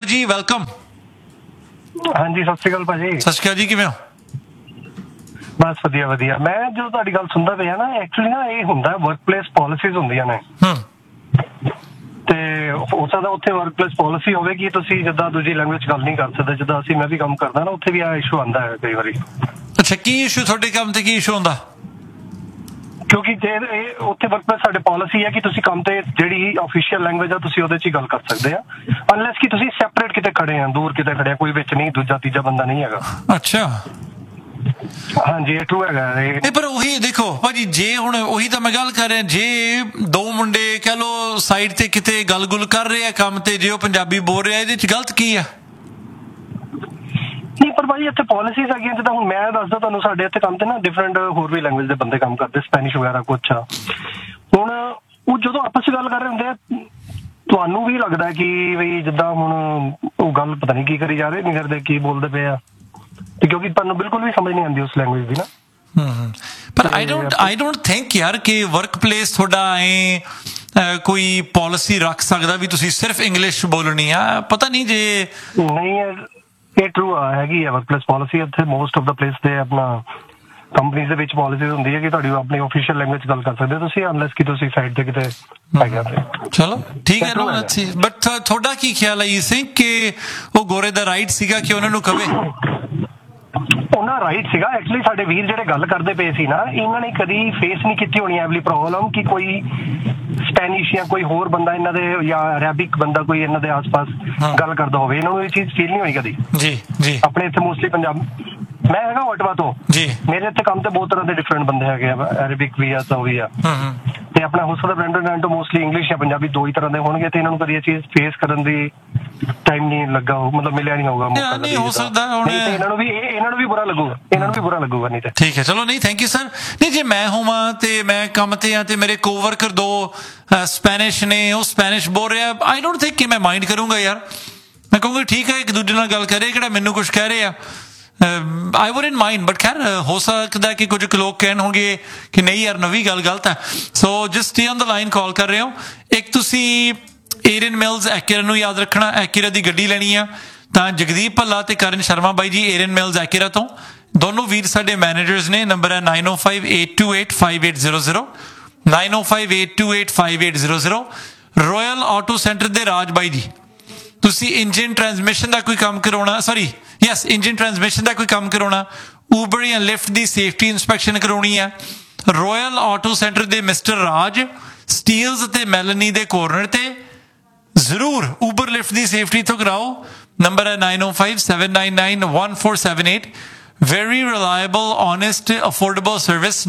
ਜੀ, ਵੈਲਕਮ। ਹਾਂਜੀ, ਸਤਿ ਸ਼੍ਰੀ ਅਕਾਲ ਭਾਜੀ। ਸਤਿ ਸ਼੍ਰੀ ਅਕਾਲ ਜੀ, ਕਿਵੇਂ ਹੋ? ਬਸ ਵਧੀਆ ਵਧੀਆ। ਮੈਂ ਜਦੋਂ ਤੁਹਾਡੀ ਗੱਲ ਸੁਣਦਾ ਪਿਆ ਨਾ, ਐਕਚੁਅਲੀ ਨਾ ਇਹ ਹੁੰਦਾ ਵਰਕ ਪਲੇਸ ਪਾਲਿਸੀਜ਼ ਹੁੰਦੀਆਂ ਨੇ, ਤੇ ਹੋ ਸਕਦਾ ਉੱਥੇ ਵਰਕ ਪਲੇਸ ਪਾਲਿਸੀ ਹੋਵੇ ਕਿ ਤੁਸੀਂ ਜਿੱਦਾਂ ਦੂਜੀ ਲੈਂਗੁਏਜ ਗੱਲ ਨਹੀਂ ਕਰ ਸਕਦੇ। ਜਿੱਦਾਂ ਮੈਂ ਵੀ ਕੰਮ ਕਰਦਾ ਨਾ, ਉੱਥੇ ਵੀ ਆ ਇਸ਼ੂ ਆਉਂਦਾ ਹੈ ਕਈ ਵਾਰੀ। ਅੱਛਾ, ਕੀ ਇਸ਼ੂ ਤੁਹਾਡੇ ਕੰਮ ਤੇ, ਕੀ ਇਸ਼ੂ ਹੁੰਦਾ? ਕਿਉਂਕਿ ਜੇ ਉੱਥੇ ਵਰਕ ਪਲੇਸ ਸਾਡੇ ਪਾਲਿਸੀ ਹੈ ਕਿ ਤੁਸੀਂ ਕੰਮ ਤੇ ਜਿਹੜੀ ਆਫੀਸ਼ੀਅਲ ਲੈਂਗੁਏਜ ਆ ਤੁਸੀਂ ਉਹਦੇ 'ਚ ਹੀ ਗੱਲ ਕਰ ਸਕਦੇ ਆ, ਅਨਲੈਸ ਕਿ ਤੁਸੀਂ ਸੈਪਰੇਟ ਕਿਤੇ ਖੜੇ ਆ, ਦੂਰ ਕਿਤੇ ਖੜੇ ਆ, ਕੋਈ ਵਿੱਚ ਨਹੀਂ, ਦੂਜਾ ਤੀਜਾ ਬੰਦਾ ਨਹੀਂ ਹੈਗਾ। ਅੱਛਾ, ਹਾਂਜੀ, ਇਹ ਟਰੂ ਹੈਗਾ ਇਹ। ਪਰ ਉਹੀ ਦੇਖੋ ਭਾਜੀ, ਜੇ ਹੁਣ ਉਹੀ ਤਾਂ ਮੈਂ ਗੱਲ ਕਰ ਰਿਹਾ, ਜੇ ਦੋ ਮੁੰਡੇ ਕਹਿ ਲੋ ਸਾਈਡ ਤੇ ਕਿਤੇ ਗੱਲ-ਗੁਲ ਕਰ ਰਹੇ ਆ ਕੰਮ ਤੇ, ਜੇ ਉਹ ਪੰਜਾਬੀ ਬੋਲ ਰਿਹਾ, ਇਹਦੇ 'ਚ ਗਲਤ ਕੀ ਆ? ਨਹੀਂ ਪਰ ਭਾਜੀ ਇੱਥੇ ਪਾਲਿਸੀਜ਼ ਹੈਗੀਆਂ। ਜਿੱਦਾਂ ਹੁਣ ਮੈਂ ਦੱਸਦਾ ਤੁਹਾਨੂੰ, ਸਾਡੇ ਇੱਥੇ ਕੰਮ ਤੇ ਨਾ ਡਿਫਰੈਂਟ ਹੋਰ ਵੀ ਲੈਂਗੁਏਜ ਦੇ ਬੰਦੇ ਕੰਮ ਕਰਦੇ, ਸਪੈਨਿਸ਼ ਵਗੈਰਾ ਕੁਛ ਆ। ਹੁਣ ਉਹ ਜਦੋਂ ਆਪਸ 'ਚ ਗੱਲ ਕਰ ਰਹੇ ਹੁੰਦੇ ਆ, ਤੁਹਾਨੂੰ ਵੀ ਲੱਗਦਾ ਕਿ ਬਈ ਜਿੱਦਾਂ ਹੁਣ ਉਹ ਗੱਲ ਪਤਾ ਨਹੀਂ ਕੀ ਕਰੀ ਜਾ ਰਹੇ, ਨਹੀਂ ਕਰਦੇ, ਕੀ ਬੋਲਦੇ ਪਏ ਆ, ਤੇ ਕਿਉਂਕਿ ਤੁਹਾਨੂੰ ਬਿਲਕੁਲ ਵੀ ਸਮਝ ਨਹੀਂ ਆਉਂਦੀ ਉਸ ਲੈਂਗੁਏਜ ਦੀ ਨਾ। ਪਰ ਆਈ ਡੋਂਟ ਥਿੰਕ ਯਾਰ ਕਿ ਵਰਕ ਪਲੇਸ ਤੁਹਾਡਾ ਕੋਈ ਪਾਲਿਸੀ ਰੱਖ ਸਕਦਾ ਵੀ ਤੁਸੀਂ ਸਿਰਫ ਇੰਗਲਿਸ਼ ਬੋਲਣੀ ਆ। ਪਤਾ ਨਹੀਂ ਜੇ ਨਹੀਂ ਇਹ ਟਰੂ ਹੈਗੀ ਆ ਵਰਕ ਪਲੇਸ ਪਾਲਿਸੀ ਇੱਥੇ ਮੋਸਟ ਆਫ ਦਾ ਪਲੇਸ ਤੇ। ਆਪਣਾ ਕੰਪਨੀਜ਼ ਦੇ ਵਿੱਚ ਪਾਲਿਸੀਜ਼ ਹੁੰਦੀ ਹੈ ਕਿ ਤੁਹਾਡੀ ਆਪਣੀ ਆਫੀਸ਼ੀਅਲ ਲੈਂਗੁਏਜ ਗੱਲ ਕਰ ਸਕਦੇ ਹੋ ਤੁਸੀਂ, ਅਨਲੈਸ ਕਿ ਤੁਸੀਂ ਸਾਈਡ ਤੇ ਕਿਤੇ ਹੈਗਾ ਤੇ। ਚਲੋ ਠੀਕ ਹੈ ਨਾ, ਅੱਛੀ। ਬਟ ਤੁਹਾਡਾ ਕੀ ਖਿਆਲ ਹੈ ਯੂ ਥਿੰਕ ਕਿ ਉਹ ਗੋਰੇ ਦਾ ਰਾਈਟ ਸੀਗਾ ਕਿ ਉਹਨਾਂ ਨੂੰ ਕਵੇ? ਉਹਨਾਂ ਰਾਈਟ ਸੀਗਾ ਐਕਚੁਅਲੀ। ਸਾਡੇ ਵੀਰ ਜਿਹੜੇ ਗੱਲ ਕਰਦੇ ਪਏ ਸੀ ਨਾ, ਇਹਨਾਂ ਨੇ ਕਦੀ ਫੇਸ ਨਹੀਂ ਕੀਤੀ ਹੋਣੀ ਐਵਲੀ ਪ੍ਰੋਬਲਮ ਕਿ ਕੋਈ ਸਪੈਨਿਸ਼ ਜਾਂ ਕੋਈ ਹੋਰ ਬੰਦਾ ਇਹਨਾਂ ਦੇ, ਜਾਂ ਅਰੈਬਿਕ ਬੰਦਾ ਕੋਈ ਇਹਨਾਂ ਦੇ ਆਸ-ਪਾਸ ਗੱਲ ਕਰਦਾ ਹੋਵੇ। ਇਹਨਾਂ ਨੂੰ ਇਹ ਚੀਜ਼ ਫੀਲ ਨਹੀਂ ਹੋਈ ਕਦੀ। ਜੀ ਜੀ। ਆਪਣੇ ਇੱਥੇ ਮੋਸਟਲੀ ਪੰਜਾਬ, ਮੈਂ ਹੈਗਾ ਔਟਵਾ ਤੋਂ ਜੀ, ਮੇਰੇ ਇੱਥੇ ਕੰਮ ਤੇ ਬਹੁਤ ਤਰ੍ਹਾਂ ਦੇ ਡਿਫਰੈਂਟ ਬੰਦੇ ਹੈਗੇ ਆ, ਅਰੈਬਿਕ ਵੀ ਆ, ਸੋ ਵੀ ਆ, ਤੇ ਆਪਣਾ ਹੋ ਸਕਦਾ ਬ੍ਰੈਂਡਨ ਮੋਸਟਲੀ ਇੰਗਲਿਸ਼ ਜਾਂ ਪੰਜਾਬੀ ਦੋ ਹੀ ਤਰ੍ਹਾਂ ਦੇ ਹੋਣਗੇ, ਤੇ ਇਹਨਾਂ ਨੂੰ ਕਦੀ ਇਹ ਚੀਜ਼ ਫੇਸ ਕਰਨ ਦੀ ਟਾਈਮ ਨਹੀਂ ਲੱਗਾ, ਮਤਲਬ ਮਿਲਿਆ ਨਹੀਂ ਹੋਊਗਾ ਮੌਕਾ। ਨਹੀਂ ਹੋ ਸਕਦਾ ਇਹਨਾਂ ਨੂੰ ਵੀ ਬੁਰਾ ਲੱਗੂਗਾ, ਇਹਨਾਂ ਨੂੰ ਵੀ ਬੁਰਾ ਲੱਗੂਗਾ। ਨਹੀਂ ਤੇ ਠੀਕ ਹੈ, ਚਲੋ। ਨਹੀਂ, ਥੈਂਕ ਯੂ ਸਰ। ਨਹੀਂ, ਜੇ ਮੈਂ ਹੋਵਾਂ ਤੇ ਮੈਂ ਕੰਮ ਤੇ ਆ ਤੇ ਮੇਰੇ ਕੋਵਰਕਰ ਦੋ ਸਪੈਨਿਸ਼ ਨੇ, ਉਹ ਸਪੈਨਿਸ਼ ਬੋਲ ਰਿਹਾ, ਆਈ ਡੋਂਟ ਥਿੰਕ ਕਿ ਮੈਂ ਮਾਈਂਡ ਕਰੂੰਗਾ ਯਾਰ। ਮੈਂ ਕਹੂੰਗਾ ਠੀਕ ਹੈ, ਇੱਕ ਦੂਜੇ ਨਾਲ ਗੱਲ ਕਰੇ, ਕਿਹੜਾ ਮੈਨੂੰ ਕੁਛ ਕਹਿ ਰਹੇ ਆ, ਆਈ ਵੁਡਨਟ ਮਾਈਂਡ। ਬਟ ਖੈਰ ਹੋ ਸਕਦਾ ਕਿ ਕੁਝ ਲੋਕ ਕਹਿਣ ਹੋਣਗੇ ਕਿ ਨਹੀਂ ਯਾਰ, ਨਵੀਂ ਗੱਲ ਗਲਤ ਹੈ। ਸੋ just stay on the line, ਕਾਲ ਕਰ ਰਹੇ ਹੋ। ਇੱਕ ਤੁਸੀਂ ਏਰੀਅਨ ਮਿਲਜ਼ ਐਕੀਰਾ ਨੂੰ ਯਾਦ ਰੱਖਣਾ, ਐਕੀਰਾ ਦੀ ਗੱਡੀ ਲੈਣੀ ਆ ਤਾਂ ਜਗਦੀਪ ਭੱਲਾ ਤੇ ਕਰਨ ਸ਼ਰਮਾ ਬਾਈ ਜੀ ਏਰੀਅਨ ਮਿਲਜ਼ ਐਕੀਰਾ ਤੋਂ, ਦੋਨੋਂ ਵੀਰ ਸਾਡੇ ਮੈਨੇਜਰਸ ਨੇ। ਨੰਬਰ ਹੈ 9058285800, 9058285800। ਰਾਇਲ ਆਟੋ ਸੈਂਟਰ ਦੇ ਰਾਜ ਬਾਈ ਜੀ, ਤੁਸੀਂ ਇੰਜਨ ਟਰਾਂਸਮਿਸ਼ਨ ਦਾ ਕੋਈ ਕੰਮ ਕਰਾਉਣਾ, ਇੰਜਨ ਟਰਾਂਸਮਿਸ਼ਨ ਦਾ ਕੋਈ ਕੰਮ ਕਰਾਉਣਾ, ਊਬਰ ਜਾਂ ਲਿਫਟ ਦੀ ਸੇਫਟੀ ਇੰਸਪੈਕਸ਼ਨ ਕਰਾਉਣੀ ਹੈ, ਰਾਇਲ ਆਟੋ ਸੈਂਟਰ ਦੇ ਮਿਸਟਰ ਰਾਜ ਸਟੀਲਸ ਤੇ ਮੈਲਨੀ ਦੇ ਕੋਰਨਰ ਤੇ ਜ਼ਰੂਰ ਊਬਰ ਲਿਫਟ ਦੀ ਸੇਫਟੀ ਤੋਂ ਕਰਾਓ। ਨੰਬਰ ਹੈ 9057991478। Very reliable, honest, affordable service.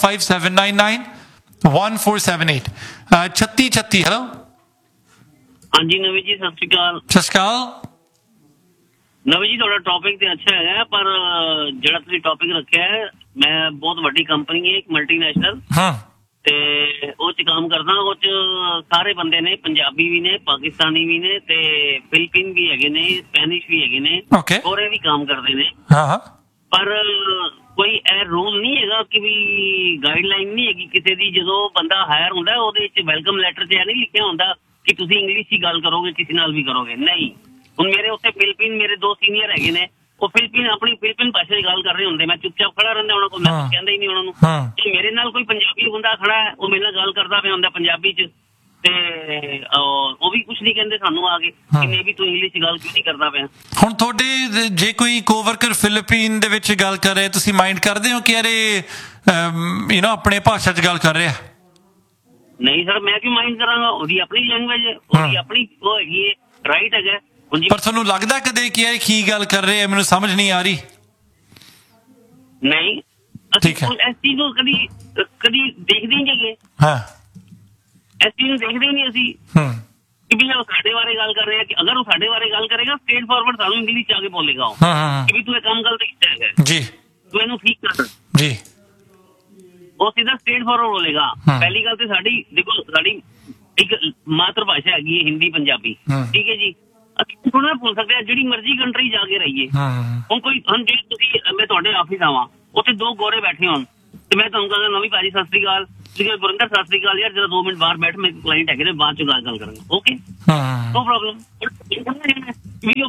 9057991478। 3636। Hello, ਹਾਂਜੀ ਨਵੀ ਜੀ, ਸਤਿ ਸ਼੍ਰੀ ਅਕਾਲ। ਸਤਿ ਸ਼੍ਰੀ ਅਕਾਲ ਨਵੀ ਜੀ, ਤੁਹਾਡਾ ਟੌਪਿਕ ਤੇ ਅੱਛਾ ਹੈਗਾ, ਪਰ ਜਿਹੜਾ ਤੁਸੀਂ ਟੌਪਿਕ ਰੱਖਿਆ ਹੈ, ਮੈਂ ਬਹੁਤ ਵੱਡੀ ਕੰਪਨੀ ਹੈ, ਇੱਕ ਮਲਟੀਨੈਸ਼ਨਲ, ਤੇ ਉਹ 'ਚ ਕੰਮ ਕਰਦਾ। ਉਹ 'ਚ ਸਾਰੇ ਬੰਦੇ ਨੇ, ਪੰਜਾਬੀ ਵੀ ਨੇ, ਪਾਕਿਸਤਾਨੀ ਵੀ ਨੇ, ਤੇ ਫਿਲੀਪੀਨ ਵੀ ਹੈਗੇ ਨੇ, ਸਪੈਨਿਸ਼ ਵੀ ਹੈਗੇ ਨੇ, ਹੋਰੇ ਵੀ ਕੰਮ ਕਰਦੇ ਨੇ। ਪਰ ਕੋਈ ਇਹ ਰੂਲ ਨਹੀਂ ਹੈਗਾ ਕਿ ਵੀ ਗਾਈਡਲਾਈਨ ਨਹੀਂ ਹੈਗੀ ਕਿਸੇ ਦੀ। ਜਦੋਂ ਬੰਦਾ ਹਾਇਰ ਹੁੰਦਾ ਉਹਦੇ 'ਚ ਵੈਲਕਮ ਲੈਟਰ 'ਚ ਇਹ ਨਹੀਂ ਲਿਖਿਆ ਹੁੰਦਾ ਕਿ ਤੁਸੀਂ ਇੰਗਲਿਸ਼ 'ਚ ਹੀ ਗੱਲ ਕਰੋਗੇ, ਕਿਸੇ ਨਾਲ ਵੀ ਕਰੋਗੇ। ਨਹੀਂ, ਹੁਣ ਮੇਰੇ ਉੱਥੇ ਫਿਲੀਪੀਨ, ਮੇਰੇ ਦੋ ਸੀਨੀਅਰ ਹੈਗੇ ਨੇ, ਉਹ ਆਪਣੀ ਫਿਲੀਪੀਨ ਭਾਸ਼ਾ 'ਚ ਗੱਲ ਕਰ ਰਹੇ ਹੁੰਦੇ, ਮੈਂ ਚੁੱਪਚਾਪ ਖੜਾ ਰਹਿੰਦਾ ਉਹਨਾਂ ਕੋਲ, ਮੈਂ ਕੁਝ ਕਹਿੰਦਾ ਹੀ ਨਹੀਂ ਉਹਨਾਂ ਨੂੰ। ਜੇ ਮੇਰੇ ਨਾਲ ਕੋਈ ਪੰਜਾਬੀ ਬੰਦਾ ਖੜਾ ਹੈ, ਉਹ ਮੇਰੇ ਨਾਲ ਗੱਲ ਕਰਦਾ ਪਿਆ ਹੁੰਦਾ ਪੰਜਾਬੀ 'ਚ, ਤੇ ਉਹ ਵੀ ਕੁਛ ਨਹੀਂ ਕਹਿੰਦੇ ਸਾਨੂੰ ਆ ਕੇ ਕਿ ਨਹੀਂ ਵੀ ਤੂੰ ਇੰਗਲਿਸ਼ 'ਚ ਗੱਲ ਕਿਉਂ ਨਹੀਂ ਕਰਦਾ ਪਿਆ। ਹੁਣ ਤੁਹਾਡੇ ਜੇ ਕੋਈ ਕੋਵਰਕਰ ਫਿਲੀਪੀਨ ਦੇ ਵਿੱਚ ਗੱਲ ਕਰ ਰਿਹਾ, ਤੁਸੀਂ ਮਾਈਂਡ ਕਰਦੇ ਹੋ ਕਿ ਯਾਰ ਇਹ ਆਪਣੇ ਭਾਸ਼ਾ 'ਚ ਗੱਲ ਕਰ ਰਿਹਾ? ਨਹੀਂ ਸਰ, ਮੈਂ ਕਿਉਂ ਮਾਈਂਡ ਕਰਾਂਗਾ? ਉਹਦੀ ਆਪਣੀ ਲੈਂਗੁਏਜ ਹੈ, ਉਹਦੀ ਆਪਣੀ ਉਹ ਹੈਗੀ ਹੈ, ਰਾਈਟ ਹੈਗਾ। ਪਰ ਤੁਹਾਨੂੰ ਲੱਗਦਾ ਕਦੇ ਕਿ ਯਾਰ ਕੀ ਗੱਲ ਕਰ ਰਹੇ ਆ, ਮੈਨੂੰ ਸਮਝ ਨਹੀਂ ਆ ਰਹੀ? ਨਹੀਂ, ਅਸੀਂ ਇਸ ਚੀਜ਼ ਨੂੰ ਕਦੀ ਦੇਖਦੇ ਹੀ ਨਹੀਂ ਹੈਗੇ। ਇਸ ਚੀਜ਼ ਨੂੰ ਦੇਖਦੇ ਹੀ ਨਹੀਂ ਅਸੀਂ ਕਿ ਵੀ ਉਹ ਸਾਡੇ ਬਾਰੇ ਗੱਲ ਕਰ ਰਿਹਾ। ਕਿ ਅਗਰ ਉਹ ਸਾਡੇ ਬਾਰੇ ਗੱਲ ਕਰੇਗਾ, ਸਟ੍ਰੇਟ ਫਾਰਵਰਡ ਸਾਨੂੰ ਇੰਗਲਿਸ਼ 'ਚ ਆ ਕੇ ਬੋਲੇਗਾ ਉਹ ਕਿ ਵੀ ਤੂੰ ਇਹ ਕੰਮ ਗਲਤ ਕੀਤਾ ਹੈਗਾ ਜੀ, ਤੂੰ ਇਹਨੂੰ ਠੀਕ ਕਰ ਜੀ। ਉਹ ਸਿੱਧਾ ਸਟ੍ਰੇਟ ਫਾਰਵਰਡ ਬੋਲੇਗਾ। ਪਹਿਲੀ ਗੱਲ ਤੇ ਸਾਡੀ ਦੇਖੋ, ਸਾਡੀ ਇੱਕ ਮਾਤਰ ਭਾਸ਼ਾ ਹੈਗੀ ਹੈ ਹਿੰਦੀ ਪੰਜਾਬੀ, ਠੀਕ ਹੈ ਜੀ। ਅਸੀਂ ਥੋੜਾ ਨਾ ਭੁੱਲ ਸਕਦੇ ਹਾਂ, ਜਿਹੜੀ ਮਰਜ਼ੀ ਕੰਟਰੀ ਜਾ ਕੇ ਰਹੀਏ। ਹੁਣ ਜੇ ਤੁਸੀਂ, ਮੈਂ ਤੁਹਾਡੇ ਆਫਿਸ ਆਵਾਂ, ਉੱਥੇ ਦੋ ਗੋਰੇ ਬੈਠੇ ਹੋਣ, ਤੇ ਮੈਂ ਤੁਹਾਨੂੰ ਕਹਾਂਗਾ ਨਵੀਂ ਭਾਜੀ ਸਤਿ ਸ੍ਰੀ ਅਕਾਲ, ਗੁਰਿੰਦਰ ਸਤਿ ਸ੍ਰੀ ਅਕਾਲ, ਯਾਰ ਜਰਾ 2 ਮਿੰਟ ਬਾਹਰ ਬੈਠ, ਮੇਰੇ ਕਲਾਇੰਟ ਹੈਗੇ ਨੇ, ਬਾਅਦ 'ਚ ਗੱਲ ਕਰਾਂਗੇ। Okay, no problem.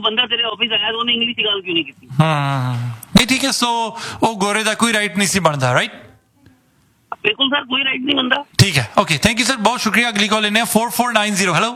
ਬੰਦਾ ਤੇਰੇ ਆਫਿਸ ਆਇਆ ਤਾਂ ਉਹਨੇ ਇੰਗਲਿਸ਼ 'ਚ ਗੱਲ ਕਿਉਂ ਨਹੀਂ ਕੀਤੀ? ਨਹੀਂ ਠੀਕ ਹੈ, ਸੋ ਉਹ ਗੋਰੇ ਦਾ ਕੋਈ ਰਾਈਟ ਨਹੀਂ ਸੀ ਬਣਦਾ, ਰਾਈਟ? ਬਿਲਕੁਲ ਸਰ, ਕੋਈ ਰਾਈਟ ਨਹੀਂ ਬੰਦਾ। ਠੀਕ ਹੈ, ਓਕੇ, ਥੈਂਕ ਯੂ ਸਰ, ਬਹੁਤ ਸ਼ੁਕਰੀਆ। ਅਗਲੀ ਕਾਲ ਲੈਣੇ 4490। ਹੈਲੋ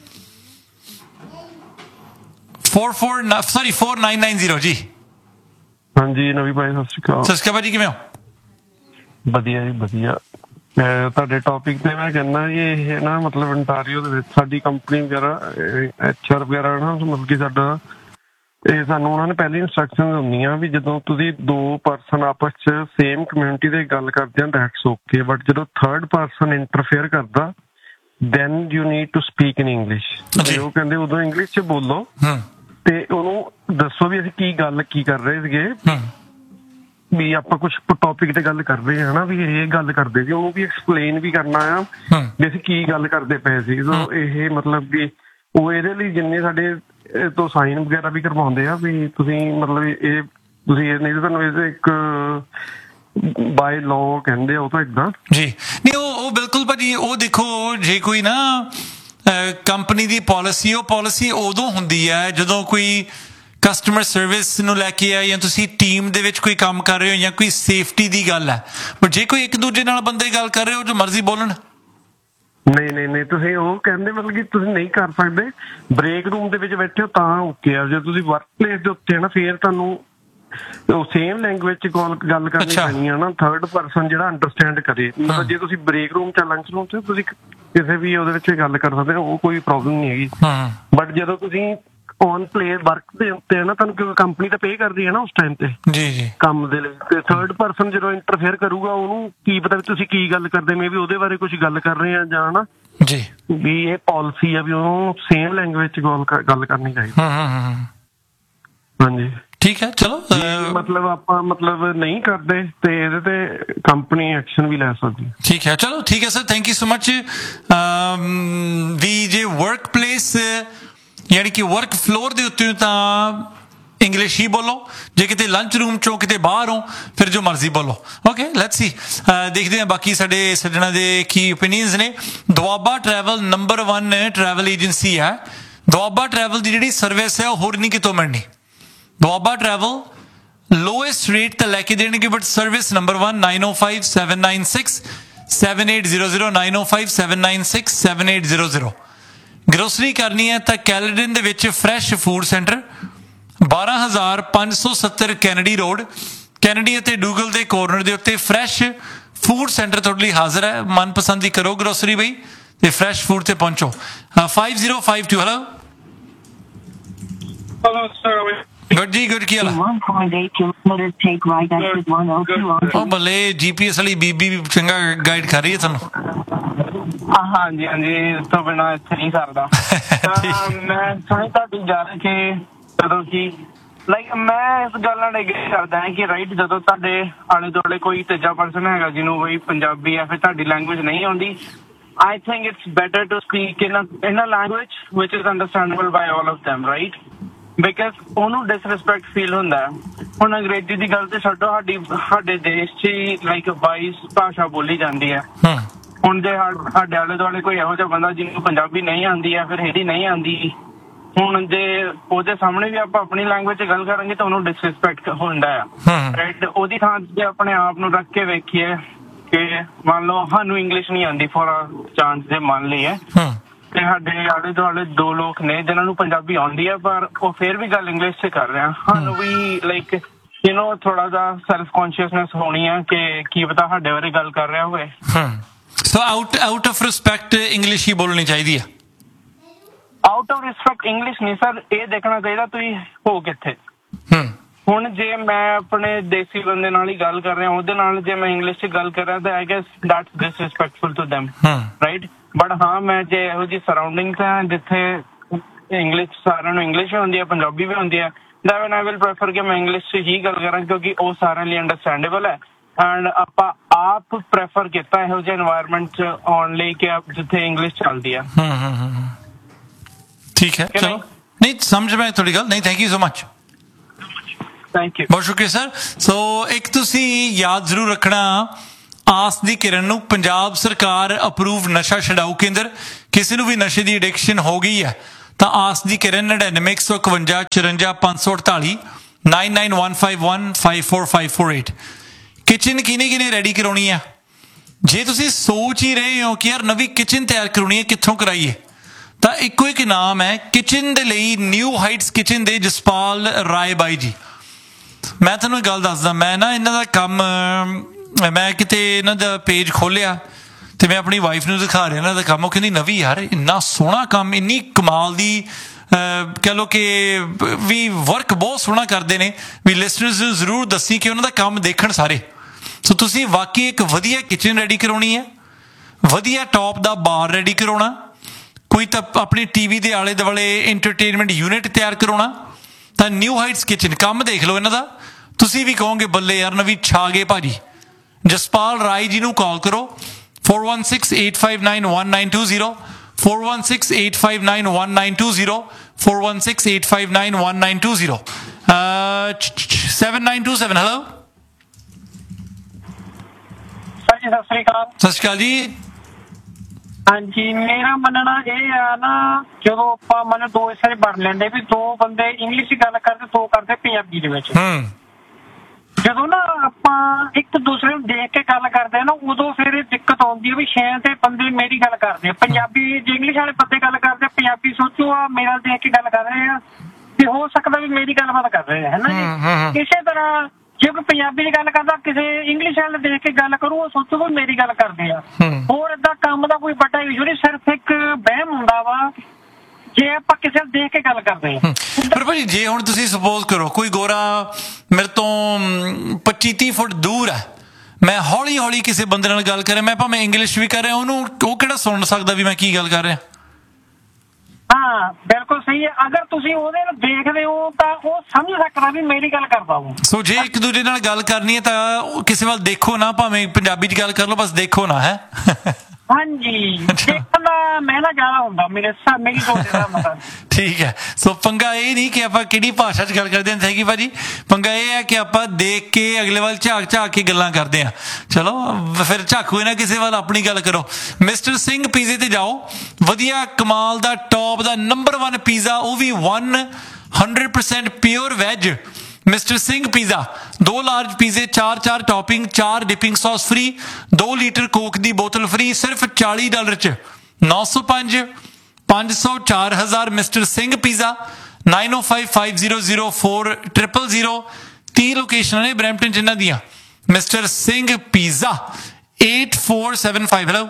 4990 ਜੀ। ਹਾਂਜੀ ਨਵੀਂ ਭਾਈ, ਸਤਿ ਸ਼੍ਰੀ ਅਕਾਲ। ਸਤਿ ਸ਼੍ਰੀ ਅਕਾਲ ਜੀ, ਕਿਵੇਂ ਹੋ? ਵਧੀਆ ਜੀ ਵਧੀਆ। ਤੁਹਾਡੇ ਟੌਪਿਕ ਤੇ ਮੈਂ ਕਹਿੰਦਾ ਜੀ, ਇਹ ਨਾ ਮਤਲਬ ਅੰਟਾਰੀਓ ਦੇ ਵਿੱਚ ਸਾਡੀ ਕੰਪਨੀ ਵਗੈਰਾ HR ਵਗੈਰਾ ਨਾ, ਮਤਲਬ ਕਿ ਸਾਡਾ ਇਹ ਸਾਨੂੰ ਉਹਨਾਂ ਨੇ ਪਹਿਲੀ ਇੰਸਟਰਕਸ਼ਨ ਹੁੰਦੀਆਂ ਵੀ ਜਦੋਂ ਤੁਸੀਂ ਦੋ ਪਰਸਨ ਆਪਸ 'ਚ ਸੇਮ ਕਮਿਊਨਿਟੀ ਦੇ ਗੱਲ ਕਰਦੇ ਆ ਦੈਟਸ ਓਕੇ, ਬਟ ਜਦੋਂ ਥਰਡ ਪਰਸਨ ਇੰਟਰਫੇਅਰ ਕਰਦਾ then you need to speak in English. ਉਹ ਕਹਿੰਦੇ ਉਦੋਂ ਇੰਗਲਿਸ਼ 'ਚ ਬੋਲੋ ਤੇ ਉਹਨੂੰ ਦੱਸੋ ਵੀ ਅਸੀਂ ਕੀ ਕਰ ਰਹੇ ਸੀਗੇ, ਵੀ ਆਪਾਂ ਕੁਛ ਟੌਪਿਕ ਤੇ ਗੱਲ ਕਰ ਰਹੇ ਹਾਂ ਨਾ, ਵੀ ਇਹ ਗੱਲ ਕਰਦੇ ਸੀ, ਉਹਨੂੰ ਵੀ ਐਕਸਪਲੇਨ ਵੀ ਕਰਨਾ ਆ ਵੀ ਅਸੀਂ ਕੀ ਗੱਲ ਕਰਦੇ ਪਏ ਸੀ। ਸੋ ਇਹ ਮਤਲਬ ਵੀ ਉਹ ਇਹਦੇ ਲਈ ਜਿੰਨੇ ਸਾਡੇ ਤੋਂ ਸਾਈਨ ਵਗੈਰਾ ਵੀ ਕਰਵਾਉਂਦੇ ਆ ਵੀ ਤੁਸੀਂ ਮਤਲਬ ਇਹ ਤੁਸੀਂ ਇਹ ਨਹੀਂ ਤਾਂ ਤੁਹਾਨੂੰ ਇਹਦੇ ਇੱਕ ਬਾਈ ਲਾਅ ਕਹਿੰਦੇ ਆ ਉਹ ਤਾਂ ਇੱਦਾਂ ਜੀ। ਨਹੀਂ ਉਹ ਬਿਲਕੁਲ ਭਾਜੀ, ਉਹ ਦੇਖੋ ਜੇ ਕੋਈ ਨਾ ਕੰਪਨੀ ਦੀ ਪਾਲਿਸੀ, ਉਹ ਪਾਲਿਸੀ ਉਦੋਂ ਹੁੰਦੀ ਹੈ ਜਦੋਂ ਕੋਈ ਕਸਟਮਰ ਸਰਵਿਸ ਨੂੰ ਲੈ ਕੇ ਆ, ਜਾਂ ਤੁਸੀਂ ਟੀਮ ਦੇ ਵਿੱਚ ਕੋਈ ਕੰਮ ਕਰ ਰਹੇ ਹੋ, ਜਾਂ ਕੋਈ ਸੇਫਟੀ ਦੀ ਗੱਲ ਹੈ। ਪਰ ਜੇ ਕੋਈ ਇੱਕ ਦੂਜੇ ਨਾਲ ਬੰਦੇ ਗੱਲ ਕਰ ਰਹੇ ਹੋ ਜੋ ਮਰਜ਼ੀ ਬੋਲਣ, ਨਹੀਂ ਤੁਸੀਂ ਉਹ ਕਹਿੰਦੇ ਮਤਲਬ ਕਿ ਤੁਸੀਂ ਨਹੀਂ ਕਰ ਸਕਦੇ। ਬ੍ਰੇਕ ਰੂਮ ਦੇ ਵਿੱਚ ਬੈਠੇ ਹੋ ਤਾਂ ਓਕੇ ਆ, ਜੇ ਤੁਸੀਂ ਵਰਕ ਪਲੇਸ ਦੇ ਉੱਤੇ ਨਾ ਫੇਰ ਤੁਹਾਨੂੰ ਸੇਮ ਲੈਂਗੁਏਜ 'ਚ ਗੱਲ ਕਰਨੀ ਪੈਣੀ ਆ ਨਾ, ਥਰਡ ਪਰਸਨ ਜਿਹੜਾ ਅੰਡਰਸਟੈਂਡ ਕਰੇ। ਮਤਲਬ ਜੇ ਤੁਸੀਂ ਬ੍ਰੇਕ ਰੂਮ 'ਚ ਲੰਚ ਰੂਮ 'ਚ ਤੁਸੀਂ ਕਿਸੇ ਵੀ ਉਹਦੇ ਵਿੱਚ ਗੱਲ ਕਰ ਸਕਦੇ ਹੋ, ਉਹ ਕੋਈ ਪ੍ਰੋਬਲਮ ਨਹੀਂ ਹੈਗੀ। ਬਟ ਜਦੋਂ ਤੁਸੀਂ ਔਨ ਪਲੇ ਵਰਕ ਦੇ ਉੱਤੇ ਨਾ, ਤੁਹਾਨੂੰ ਕਿਉਂਕਿ ਕੰਪਨੀ ਤਾਂ ਪੇ ਕਰਦੀ ਹੈ ਨਾ ਉਸ ਟਾਈਮ ਤੇ ਜੀ ਕੰਮ ਦੇ ਲਈ, ਤੇ ਥਰਡ ਪਰਸਨ ਜਦੋਂ ਇੰਟਰਫੇਅਰ ਕਰੂਗਾ ਉਹਨੂੰ ਕੀ ਪਤਾ ਵੀ ਤੁਸੀਂ ਕੀ ਗੱਲ ਕਰਦੇ, ਮੇ ਵੀ ਉਹਦੇ ਬਾਰੇ ਕੁਝ ਗੱਲ ਕਰ ਰਹੇ ਆ ਜਾਂ ਨਾ ਜੀ, ਵੀ ਇਹ ਪਾਲਿਸੀ ਆ ਵੀ ਉਹਨੂੰ ਸੇਮ ਲੈਂਗੁਏਜ 'ਚ ਗੱਲ ਕਰਨੀ ਚਾਹੀਦੀ। ਹਾਂਜੀ ਠੀਕ ਹੈ, ਚਲੋ ਮਤਲਬ ਆਪਾਂ ਮਤਲਬ ਨਹੀਂ ਕਰਦੇ ਤੇ ਇਹਦੇ ਤੇ ਕੰਪਨੀ ਐਕਸ਼ਨ ਵੀ ਲੈ ਸਕਦੀ। ਠੀਕ ਹੈ, ਚਲੋ ਠੀਕ ਹੈ sir, thank you so much. ਵੀ ਜੇ ਵਰਕ ਪਲੇਸ ਯਾਨੀ ਕਿ ਵਰਕ ਫਲੋਰ ਦੇ ਉੱਤੇ ਤਾਂ ਇੰਗਲਿਸ਼ ਹੀ ਬੋਲੋ, ਜੇ ਕਿਤੇ ਲੰਚ ਰੂਮ ਚੋਂ ਕਿਤੇ ਬਾਹਰ ਹੋ ਫਿਰ ਜੋ ਮਰਜ਼ੀ ਬੋਲੋ। ਓਕੇ, ਲੈਟਸ ਸੀ, ਦੇਖਦੇ ਹਾਂ ਬਾਕੀ ਸਾਡੇ ਸੱਜਣਾ ਦੇ ਕੀ ਓਪੀਨੀਅਨਸ ਨੇ। Doaba travel number 1 travel agency ਹੈ। ਦੁਆਬਾ ਟਰੈਵਲ ਦੀ ਜਿਹੜੀ ਸਰਵਿਸ ਹੈ ਉਹ ਹੋਰ ਨਹੀਂ ਕਿਤੋਂ ਮਿਲਣੀ। ਦੁਆਬਾ ਟਰੈਵਲ ਲੋਐਸਟ ਰੇਟ ਤਾਂ ਲੈ ਕੇ ਦੇਣਗੇ, ਬਟ ਸਰਵਿਸ ਨੰਬਰ 1 9057967800 9057967800। ਗਰੋਸਰੀ ਕਰਨੀ ਹੈ ਤਾਂ ਕੈਲਡਨ ਦੇ ਵਿੱਚ fresh food centre 12570 Kennedy road, Kennedy ਅਤੇ ਡੂਗਲ ਦੇ ਕੋਰਨਰ ਦੇ ਉੱਤੇ ਫਰੈਸ਼ ਫੂਡ ਸੈਂਟਰ ਤੁਹਾਡੇ ਲਈ ਹਾਜ਼ਰ ਹੈ। ਮਨਪਸੰਦ ਦੀ ਕਰੋ ਗਰੋਸਰੀ ਬਈ ਤੇ ਫਰੈਸ਼ ਫੂਡ ਤੇ ਪਹੁੰਚੋ। 5052 ਹੈਲੋ ਗੁੱਡ ਜੀ, ਗੁੱਡ। ਕੀ ਹਾਲ ਉਹ ਬੱਲੇ, GPS ਵਾਲੀ ਬੀਬੀ ਵੀ ਚੰਗਾ ਗਾਈਡ ਕਰ ਰਹੀ ਹੈ ਤੁਹਾਨੂੰ। ਹਾਂਜੀ ਇਸ ਤੋਂ ਬਿਨਾਂ ਇੱਥੇ ਨਹੀਂ ਸਰਦਾ। ਮੈਂ ਸੁਣੀ ਤੁਹਾਡੀ ਗੱਲ ਕਿ ਜਦੋਂ ਕਿ ਮੈਂ ਇਸ ਗੱਲ ਨਾਲ ਐਗਰੀ ਕਰਦਾ ਹਾਂ ਕਿ ਰਾਈਟ, ਜਦੋਂ ਤੁਹਾਡੇ ਆਲੇ ਦੁਆਲੇ ਕੋਈ ਤੀਜਾ ਪਰਸਨ ਹੈਗਾ ਜਿਹਨੂੰ ਕੋਈ ਪੰਜਾਬੀ ਜਾਂ ਫਿਰ ਤੁਹਾਡੀ ਲੈਂਗੁਏਜ ਨਹੀਂ ਆਉਂਦੀ, I think it's better to speak in a language which is understandable by all of them, right? Because ਉਹਨੂੰ ਡਿਸਰਿਸਪੈਕਟ ਫੀਲ ਹੁੰਦਾ ਹੈ। ਹੁਣ ਅੰਗਰੇਜ਼ੀ ਦੀ ਗੱਲ ਤੇ ਛੱਡੋ, ਸਾਡੇ ਦੇਸ਼ 'ਚ 22 ਭਾਸ਼ਾ ਬੋਲੀ ਜਾਂਦੀ ਹੈ। ਹੁਣ ਜੇ ਸਾਡੇ ਆਲੇ ਦੁਆਲੇ ਕੋਈ ਇਹੋ ਜਿਹਾ ਬੰਦਾ ਜਿਹਨੂੰ ਪੰਜਾਬੀ ਨਹੀਂ ਆਉਂਦੀ ਹੈ, ਫਿਰ ਹਿੰਦੀ ਨਹੀਂ ਆਉਂਦੀ, ਹੁਣ ਜੇ ਉਹਦੇ ਸਾਹਮਣੇ ਵੀ ਆਪਾਂ ਆਪਣੀ ਲੈਂਗੁਏਜ 'ਚ ਗੱਲ ਕਰਾਂਗੇ ਤਾਂ ਉਹਨੂੰ ਡਿਸਰਿਸਪੈਕਟ ਹੁੰਦਾ ਹੈ, ਰਾਈਟ? ਉਹਦੀ ਥਾਂ ਜੇ ਆਪਣੇ ਆਪ ਨੂੰ ਰੱਖ ਕੇ ਵੇਖੀਏ ਕਿ ਮੰਨ ਲਓ ਸਾਨੂੰ ਇੰਗਲਿਸ਼ ਨਹੀਂ ਆਉਂਦੀ, ਫੋਰ ਚਾਂਸ ਜੇ ਮੰਨ ਲਈਏ, ਤੇ ਸਾਡੇ ਆਲੇ ਦੁਆਲੇ 2 ਲੋਕ ਨੇ ਜਿਨ੍ਹਾਂ ਨੂੰ ਪੰਜਾਬੀ ਆਉਂਦੀ ਹੈ ਪਰ ਉਹ ਫੇਰ ਵੀ ਗੱਲ ਇੰਗਲਿਸ਼ 'ਚ ਕਰ ਰਹੇ ਆ, ਸਾਨੂੰ ਵੀ ਥੋੜਾ ਜਿਹਾ ਸੈਲਫ ਕੌਨਸ਼ੀਅਸਨੈਸ ਹੋਣੀ ਹੈ ਕਿ ਕੀ ਪਤਾ ਸਾਡੇ ਬਾਰੇ ਗੱਲ ਕਰ ਰਿਹਾ ਹੋਵੇ। ਸੋ ਆਊਟ ਆਫ ਰਿਸਪੈਕਟ ਇੰਗਲਿਸ਼ ਹੀ ਬੋਲਣੀ ਚਾਹੀਦੀ ਹੈ। ਆਊਟ ਆਫ ਰਿਸਪੈਕਟ ਇੰਗਲਿਸ਼ ਨਹੀਂ ਸਰ, ਇਹ ਦੇਖਣਾ ਚਾਹੀਦਾ ਤੁਸੀਂ ਹੋ ਕਿੱਥੇ। ਹੁਣ ਜੇ ਮੈਂ ਆਪਣੇ ਦੇਸੀ ਬੰਦੇ ਨਾਲ ਹੀ ਗੱਲ ਕਰ ਰਿਹਾ, ਉਹਦੇ ਨਾਲ ਜੇ ਮੈਂ ਇੰਗਲਿਸ਼ 'ਚ ਗੱਲ ਕਰ ਰਿਹਾ ਤਾਂ I guess that's ਡਿਸਰਿਸਪੈਕਟਫੁਲ to them, right? But ਹਾਂ, ਮੈਂ ਜੇ ਇਹੋ ਜਿਹੀ ਸਰਾਊਂਡਿੰਗਸ ਹੈ ਜਿੱਥੇ ਇੰਗਲਿਸ਼ ਸਾਰਿਆਂ ਨੂੰ ਇੰਗਲਿਸ਼ ਵੀ ਹੁੰਦੀ ਹੈ, ਪੰਜਾਬੀ ਵੀ ਹੁੰਦੀ ਹੈ, ਦੈਨ ਆਈ ਵਿਲ ਪ੍ਰੈਫਰ ਕਿ ਮੈਂ ਇੰਗਲਿਸ਼ 'ਚ ਹੀ ਗੱਲ ਕਰਾਂ ਕਿਉਂਕਿ ਉਹ ਸਾਰਿਆਂ ਲਈ ਅੰਡਰਸਟੈਂਡੇਬਲ ਹੈ। ਐਂਡ ਆਪਾਂ ਆਪ ਪ੍ਰੈਫਰ ਕੀਤਾ ਇਹੋ ਜਿਹੇ এনवायरमेंट 'ਚ ਆਉਣ ਲਈ ਕਿ ਜਿੱਥੇ ਇੰਗਲਿਸ਼ ਚੱਲਦੀ ਹੈ। ਠੀਕ ਹੈ, ਚਲੋ, ਨਹੀਂ ਸਮਝ ਮੈਂ ਤੁਹਾਡੀ ਗੱਲ। ਨਹੀਂ, thank you so much, thank you, ਬਹੁਤ ਸ਼ੁਕਰੀਆ ਸਰ। ਸੋ ਇੱਕ ਤੁਸੀਂ ਯਾਦ ਜ਼ਰੂਰ ਰੱਖਣਾ, ਆਸ ਦੀ ਕਿਰਨ ਨੂੰ ਪੰਜਾਬ ਸਰਕਾਰ ਅਪਰੂਵ ਨਸ਼ਾ ਛਡਾਊ ਕੇਂਦਰ, ਕਿਸੇ ਨੂੰ ਵੀ ਨਸ਼ੇ ਦੀ ਐਡਿਕਸ਼ਨ ਹੋ ਗਈ ਹੈ ਤਾਂ ਆਸ ਦੀ ਕਿਰਨ 99 151 54 548 9915154548 ਕਿਚਨ ਕਿਹਨੇ ਰੈਡੀ ਕਰਾਉਣੀ ਆ। ਜੇ ਤੁਸੀਂ ਸੋਚ ਹੀ ਰਹੇ ਹੋ ਕਿ ਯਾਰ ਨਵੀਂ ਕਿਚਨ ਤਿਆਰ ਕਰਾਉਣੀ ਹੈ ਕਿੱਥੋਂ ਕਰਾਈਏ, ਤਾਂ ਇੱਕੋ ਇੱਕ ਨਾਮ ਹੈ ਕਿਚਨ ਦੇ ਲਈ, ਨਿਊ ਹਾਈਟਸ ਕਿਚਨ ਦੇ ਜਸਪਾਲ ਰਾਏ ਬਾਈ ਜੀ। ਮੈਂ ਤੁਹਾਨੂੰ ਗੱਲ ਦੱਸਦਾ, ਮੈਂ ਨਾ ਇਹਨਾਂ ਦਾ ਕੰਮ, ਮੈਂ ਕਿਤੇ ਇਹਨਾਂ ਦਾ ਪੇਜ ਖੋਲ੍ਹਿਆ ਤੇ ਮੈਂ ਆਪਣੀ ਵਾਈਫ ਨੂੰ ਦਿਖਾ ਰਿਹਾ ਇਹਨਾਂ ਦਾ ਕੰਮ। ਉਹ ਕਹਿੰਦੀ ਨਵੀਂ ਯਾਰ ਇੰਨਾ ਸੋਹਣਾ ਕੰਮ, ਇੰਨੀ ਕਮਾਲ ਦੀ ਕਹਿ ਲਓ ਕਿ ਵੀ ਵਰਕ ਬਹੁਤ ਸੋਹਣਾ ਕਰਦੇ ਨੇ ਵੀ। ਲਿਸਨਰਸ ਨੂੰ ਜ਼ਰੂਰ ਦੱਸੀ ਕਿ ਉਹਨਾਂ ਦਾ ਕੰਮ ਦੇਖਣ ਸਾਰੇ। ਸੋ ਤੁਸੀਂ ਵਾਕਈ ਇੱਕ ਵਧੀਆ ਕਿਚਨ ਰੈਡੀ ਕਰਾਉਣੀ ਹੈ, ਵਧੀਆ ਟੌਪ ਦਾ ਬਾਰ ਰੈਡੀ ਕਰਾਉਣਾ, ਕੋਈ ਤਾਂ ਆਪਣੀ ਟੀਵੀ ਦੇ ਆਲੇ ਦੁਆਲੇ ਐਂਟਰਟੇਨਮੈਂਟ ਯੂਨਿਟ ਤਿਆਰ ਕਰਾਉਣਾ, ਤਾਂ ਨਿਊ ਹਾਈਟਸ ਕਿਚਨ ਕੰਮ ਦੇਖ ਲਓ ਇਹਨਾਂ ਦਾ। ਤੁਸੀਂ ਵੀ ਕਹੋਗੇ ਬੱਲੇ ਯਾਰ ਨਵੀਂ ਛਾ ਗਏ ਭਾਜੀ। ਜਸਪਾਲ ਰਾਏ ਜੀ ਨੂੰ ਕਾਲ ਕਰੋ 4168591920 4168591920 4168591920 7927। ਹੈਲੋ ਸਰ ਜੀ ਸਤਿ ਸ੍ਰੀ ਅਕਾਲ। ਸਤਿ ਸ਼੍ਰੀ ਅਕਾਲ ਜੀ। ਹਾਂਜੀ, ਮੇਰਾ ਮੰਨਣਾ ਇਹ ਆ ਨਾ, ਜਦੋਂ ਆਪਾਂ ਦੋ ਹਿੱਸੇ ਬਣ ਲੈਂਦੇ ਵੀ ਦੋ ਬੰਦੇ ਇੰਗਲਿਸ਼ ਗੱਲ ਕਰਦੇ, ਦੋ ਕਰਦੇ ਪੰਜਾਬੀ ਦੇ ਵਿੱਚ। ਜਦੋਂ ਨਾ ਆਪਾਂ ਇੱਕ ਦੂਸਰੇ ਨੂੰ ਦੇਖ ਕੇ ਗੱਲ ਕਰਦੇ ਆ ਨਾ, ਉਦੋਂ ਫਿਰ ਇਹ ਦਿੱਕਤ ਆਉਂਦੀ ਹੈ ਵੀ ਸ਼ਾਇਦ ਤੇ ਬੰਦੇ ਮੇਰੀ ਗੱਲ ਕਰਦੇ ਆ ਪੰਜਾਬੀ, ਜੇ ਇੰਗਲਿਸ਼ ਵਾਲੇ ਬੰਦੇ ਗੱਲ ਕਰਦੇ ਆ ਪੰਜਾਬੀ, ਸੋਚੋ ਆ ਮੇਰਾ ਦੇਖ ਕੇ ਗੱਲ ਕਰ ਰਹੇ ਆ ਤੇ ਹੋ ਸਕਦਾ ਵੀ ਮੇਰੀ ਗੱਲਬਾਤ ਕਰ ਰਹੇ ਆ, ਹੈ ਨਾ ਜੀ। ਇਸੇ ਤਰ੍ਹਾਂ ਜੇ ਕੋਈ ਪੰਜਾਬੀ ਦੀ ਗੱਲ ਕਰਦਾ, ਕਿਸੇ ਇੰਗਲਿਸ਼ ਵਾਲੇ ਦੇਖ ਕੇ ਗੱਲ ਕਰੂ, ਉਹ ਸੋਚੋ ਵੀ ਮੇਰੀ ਗੱਲ ਕਰਦੇ ਆ। ਹੋਰ ਏਦਾਂ ਕੰਮ ਦਾ ਕੋਈ ਵੱਡਾ ਇਸ਼ੂ ਨਹੀਂ, ਸਿਰਫ ਇੱਕ ਵਹਿਮ ਹੁੰਦਾ ਵਾ ਜੇ ਆਪਾਂ ਕਿਸੇ ਨੂੰ ਦੇਖ ਕੇ ਗੱਲ ਕਰਦੇ ਹਾਂ। ਪਰ ਭਾਜੀ ਜੇ ਹੁਣ ਤੁਸੀਂ ਸਪੋਜ਼ ਕਰੋ ਕੋਈ ਗੋਰਾ ਮੇਰੇ ਤੋਂ 25-30 ਫੁੱਟ ਦੂਰ ਹੈ, ਮੈਂ ਹੌਲੀ ਹੌਲੀ ਕਿਸੇ ਬੰਦੇ ਨਾਲ ਗੱਲ ਕਰਾਂ, ਮੈਂ ਭਾਵੇਂ ਇੰਗਲਿਸ਼ ਵੀ ਕਰ ਰਿਹਾ, ਉਹਨੂੰ ਉਹ ਕਿਹੜਾ ਸੁਣ ਸਕਦਾ ਵੀ ਮੈਂ ਕੀ ਗੱਲ ਕਰ ਰਿਹਾ। ਹਾਂ ਬਿਲਕੁਲ ਸਹੀ ਹੈ। ਅਗਰ ਤੁਸੀਂ ਉਹਦੇ ਨੂੰ ਦੇਖਦੇ ਹੋ ਤਾਂ ਉਹ ਸਮਝ ਸਕਦਾ ਵੀ ਮੇਰੀ ਗੱਲ ਕਰਦਾ ਉਹ। ਸੋ ਜੇ ਇੱਕ ਦੂਜੇ ਨਾਲ ਗੱਲ ਕਰਨੀ ਹੈ ਤਾਂ ਕਿਸੇ ਵੱਲ ਦੇਖੋ ਨਾ, ਭਾਵੇਂ ਪੰਜਾਬੀ 'ਚ ਗੱਲ ਕਰ ਲਓ, ਬਸ ਦੇਖੋ ਨਾ। ਹੈ ਹਾਂਜੀ, ਦੇਖਣ ਦਾ ਮਹਿਲਾ ਜ਼ਿਆਦਾ ਹੁੰਦਾ ਮੇਰੀ ਸੋਚ ਦਾ ਮਤਲਬ। ਠੀਕ ਹੈ। ਸੋ ਪੰਗਾ ਇਹ ਨਹੀਂ ਕਿ ਆਪਾਂ ਕਿਹੜੀ ਭਾਸ਼ਾ 'ਚ ਗੱਲ ਕਰਦੇ ਹਾਂ, ਥੈਂਕ ਯੂ ਭਾਜੀ। ਪੰਗਾ ਇਹ ਹੈ ਕਿ ਆਪਾਂ ਦੇਖ ਕੇ ਅਗਲੇ ਵੱਲ ਝਾਕ ਕੇ ਗੱਲਾਂ ਕਰਦੇ ਹਾਂ। ਚਲੋ ਫਿਰ ਝਾਕੋ ਨਾ ਕਿਸੇ ਵੱਲ, ਆਪਣੀ ਗੱਲ ਕਰੋ। ਮਿਸਟਰ ਸਿੰਘ ਪੀਜ਼ੇ ਤੇ ਜਾਓ, ਵਧੀਆ ਕਮਾਲ ਦਾ ਟੌਪ ਦਾ ਨੰਬਰ 1 ਪੀਜ਼ਾ, ਉਹ ਵੀ 100% pure veg. Mister Singh pizza, 2 large ਪੀਜ਼ੇ, 4 topping, 4 dipping sauce free, 2 litre Coke ਦੀ ਬੋਤਲ ਫ੍ਰੀ, ਸਿਰਫ $40 'ਚ। 905 500 4000 ਮਿਸਟਰ ਸਿੰਘ ਪੀਜ਼ਾ। 9055004000 30 ਲੋਕੇਸ਼ਨਾਂ ਨੇ ਬਰੈਂਪਟਨ ਜਿਨ੍ਹਾਂ ਦੀਆਂ। Mister Singh pizza 8475। ਹੈਲੋ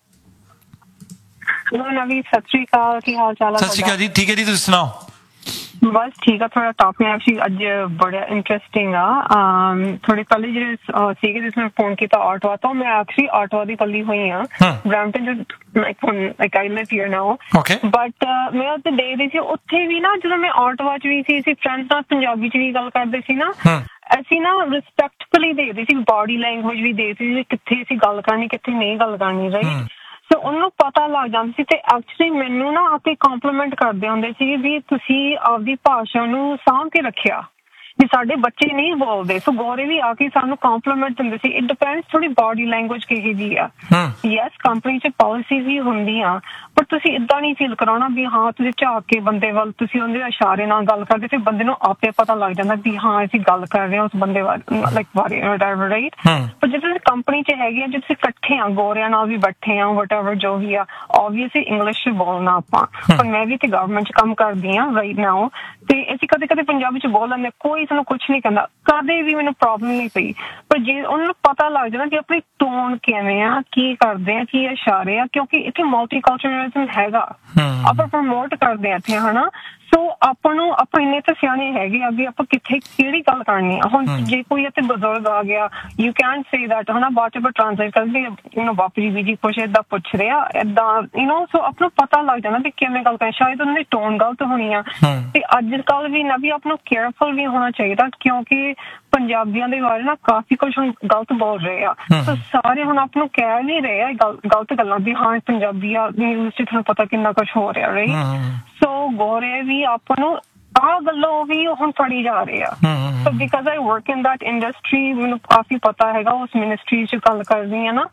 ਨਵੀਂ ਸਤਿ ਸ਼੍ਰੀ ਅਕਾਲ, ਕੀ ਹਾਲ ਚਾਲ ਹੈ? ਸਤਿ ਸ਼੍ਰੀ ਅਕਾਲ ਜੀ, ਠੀਕ ਹੈ ਜੀ, ਤੁਸੀਂ ਸੁਣਾਓ? ਬਸ ਠੀਕ ਆ। ਥੋੜਾ ਟੌਪਿਕ ਐਕਚੁਅਲੀ ਅੱਜ ਬੜਾ ਇੰਟਰਸਟਿੰਗ ਆ। ਥੋੜੀ ਪਹਿਲੇ ਜਿਹੜੇ ਸੀਗੇ ਜਿਸ ਨੂੰ ਫੋਨ ਕੀਤਾ ਆਟਵਾ ਤੋਂ, ਮੈਂ ਐਕਚੁਅਲੀ ਆਟਵਾ ਦੀ ਪੱਲੀ ਹੋਈ ਆ ਬਰੈਂਪਟਨ ਚ, like I Liv hair now. But ਮੈਂ ਉੱਥੇ ਦੇਖਦੀ ਸੀ, ਉੱਥੇ ਵੀ ਨਾ ਜਦੋਂ ਮੈਂ ਆਟਵਾ ਚ ਵੀ ਸੀ, ਅਸੀਂ ਫਰੈਂਡਸ ਨਾਲ ਪੰਜਾਬੀ ਚ ਵੀ ਗੱਲ ਕਰਦੇ ਸੀ ਨਾ, ਅਸੀਂ ਨਾ ਰਿਸਪੈਕਟਫੁਲੀ ਦੇਖਦੇ ਸੀ, ਬਾਡੀ ਲੈਂਗੁਏਜ ਵੀ ਦੇਖਦੇ ਸੀ, ਕਿੱਥੇ ਅਸੀਂ ਗੱਲ ਕਰਨੀ ਕਿੱਥੇ ਨਹੀਂ ਗੱਲ ਕਰਨੀ, ਰਾਈਟ। ਸੋ ਉਹਨੂੰ ਪਤਾ ਲੱਗ ਜਾਂਦਾ ਸੀ ਤੇ ਐਕਚੁਅਲੀ ਮੈਨੂੰ ਨਾ ਆਪੇ ਕੰਪਲੀਮੈਂਟ ਕਰਦੇ ਹੁੰਦੇ ਸੀ ਵੀ ਤੁਸੀਂ ਆਪਦੀ ਭਾਸ਼ਾ ਨੂੰ ਸਾਂਭ ਕੇ ਰੱਖਿਆ, ਵੀ ਸਾਡੇ ਬੱਚੇ ਨਹੀਂ ਬੋਲਦੇ। ਸੋ ਗੋਰੇ ਵੀ ਆ ਕੇ ਸਾਨੂੰ ਕੰਪਲੀਮੈਂਟ ਦਿੰਦੇ ਸੀ। ਇਟ ਡਿਪੈਂਡਸ ਥੋੜੀ ਬਾਡੀ ਲੈਂਗੁਏਜ ਕਿਹੋ ਜਿਹੀ ਆ। ਯੈਸ ਕੰਪਨੀ ਚ ਪਾਲਿਸੀਜ਼ ਵੀ ਹੁੰਦੀਆਂ, ਪਰ ਤੁਸੀਂ ਏਦਾਂ ਨਹੀਂ ਫੀਲ ਕਰਾਉਣਾ ਵੀ ਹਾਂ ਤੁਸੀਂ ਝਾਕ ਕੇ ਬੰਦੇ ਵੱਲ ਤੁਸੀਂ ਉਹਦੇ ਇਸ਼ਾਰੇ ਨਾਲ ਗੱਲ ਕਰਦੇ, ਫਿਰ ਬੰਦੇ ਨੂੰ ਆਪੇ ਪਤਾ ਲੱਗ ਜਾਂਦਾ ਵੀ ਹਾਂ ਅਸੀਂ ਗੱਲ ਕਰ ਰਹੇ ਹਾਂ ਉਸ ਬੰਦੇ ਬਾਰੇ, ਲਾਈਕ ਰਾਈਟ। ਪਰ ਜੇ ਤੁਸੀਂ ਕੰਪਨੀ ਚ ਹੈਗੇ ਆ, ਜੇ ਤੁਸੀਂ ਇਕੱਠੇ ਆ, ਗੋਰਿਆਂ ਨਾਲ ਵੀ ਬੈਠੇ ਆ, ਵਟਐਵਰ ਜੋ ਵੀ ਆ, ਓਬਵੀਅਸਲੀ ਇੰਗਲਿਸ਼ ਚ ਬੋਲਣਾ ਆਪਾਂ। ਪਰ ਮੈਂ ਵੀ ਤੇ ਗਵਰਨਮੈਂਟ ਚ ਕੰਮ ਕਰਦੀ ਆ ਰਾਈਟ ਨਾਓ, ਤੇ ਅਸੀਂ ਕਦੇ ਕਦੇ ਪੰਜਾਬੀ ਚ ਬੋਲ ਲੈਂਦੇ, ਕੋਈ ਸਾਨੂੰ ਕੁਛ ਨਹੀਂ ਕਹਿੰਦਾ, ਕਦੇ ਵੀ ਮੈਨੂੰ ਪ੍ਰੋਬਲਮ ਨਹੀਂ ਪਈ। ਪਰ ਜੇ ਉਹਨਾਂ ਨੂੰ ਪਤਾ ਲੱਗ ਜਾਣਾ ਕਿ ਆਪਣੀ ਟੋਨ ਕਿਵੇਂ ਆ, ਕੀ ਕਰਦੇ ਆ, ਕੀ ਇਸ਼ਾਰੇ ਆ, ਕਿਉਂਕਿ ਇੱਥੇ ਮਲਟੀਕਲਚਰਲਿਜ਼ਮ ਹੈਗਾ, ਆਪਾਂ ਪ੍ਰਮੋਟ ਕਰਦੇ ਆ ਇੱਥੇ, ਹਨਾ। ਸੋ ਆਪਾਂ ਨੂੰ, ਆਪਾਂ ਇੰਨੇ ਤਾਂ ਸਿਆਣੇ ਹੈਗੇ ਆ ਵੀ ਆਪਾਂ ਕਿੱਥੇ ਕਿਹੜੀ ਗੱਲ ਕਰਨੀ ਆ। ਹੁਣ ਜੇ ਕੋਈ ਇੱਥੇ ਬਜ਼ੁਰਗ ਆ ਗਿਆ, ਯੂ ਕੈਨ ਸੇ ਦੈਟ, ਹਨਾ, ਬਾਅਦ ਚ ਆਪਾਂ ਟ੍ਰਾਂਸਲੇਟ ਕਰਦੇ ਬਾਪੂ ਜੀ ਵੀ ਜੀ ਕੁਛ ਏਦਾਂ ਪੁੱਛ ਰਿਹਾ ਏਦਾਂ, ਸੋ ਆਪਾਂ ਨੂੰ ਪਤਾ ਲੱਗ ਜਾਂਦਾ ਵੀ ਕਿਵੇਂ ਗੱਲ ਕਰਨੀ। ਸ਼ਾਇਦ ਉਹਨਾਂ ਦੀ ਟੋਨ ਗਲਤ ਹੋਣੀ ਆ, ਤੇ ਅੱਜ ਕੱਲ ਵੀ ਨਾ ਵੀ ਆਪਾਂ ਨੂੰ ਕੇਅਰਫੁਲ ਵੀ ਹੋਣਾ ਚਾਹੀਦਾ, ਕਿਉਂਕਿ ਪੰਜਾਬੀਆਂ ਦੇ ਬਾਰੇ ਨਾ ਕਾਫੀ ਕੁਛ ਹੁਣ ਗਲਤ ਬੋਲ ਰਹੇ ਆ। ਸੋ ਸਾਰੇ ਹੁਣ ਆਪ ਨੂੰ ਕਹਿ ਨਹੀਂ ਰਹੇ ਆ ਗਲਤ ਗੱਲਾਂ ਵੀ ਹਾਂ ਪੰਜਾਬੀ ਆ, ਨਿਊਜ਼ ਚ ਤੁਹਾਨੂੰ ਪਤਾ ਕਿੰਨਾ ਕੁਛ ਹੋ ਰਿਹਾ, ਰਾਈਟ। ਸੋ ਗੋਰੇ ਵੀ ਆਪਾਂ ਨੂੰ ਆਹ ਗੱਲੋਂ ਵੀ ਹੁਣ ਫੜੀ ਜਾ ਰਹੇ ਆ। ਸੋ because I work in that industry, ਮੈਨੂੰ ਕਾਫੀ ਪਤਾ ਹੈਗਾ, ਉਸ ਮਿਨਿਸਟਰੀ ਚ ਗੱਲ ਕਰਦੀ ਆ ਨਾ,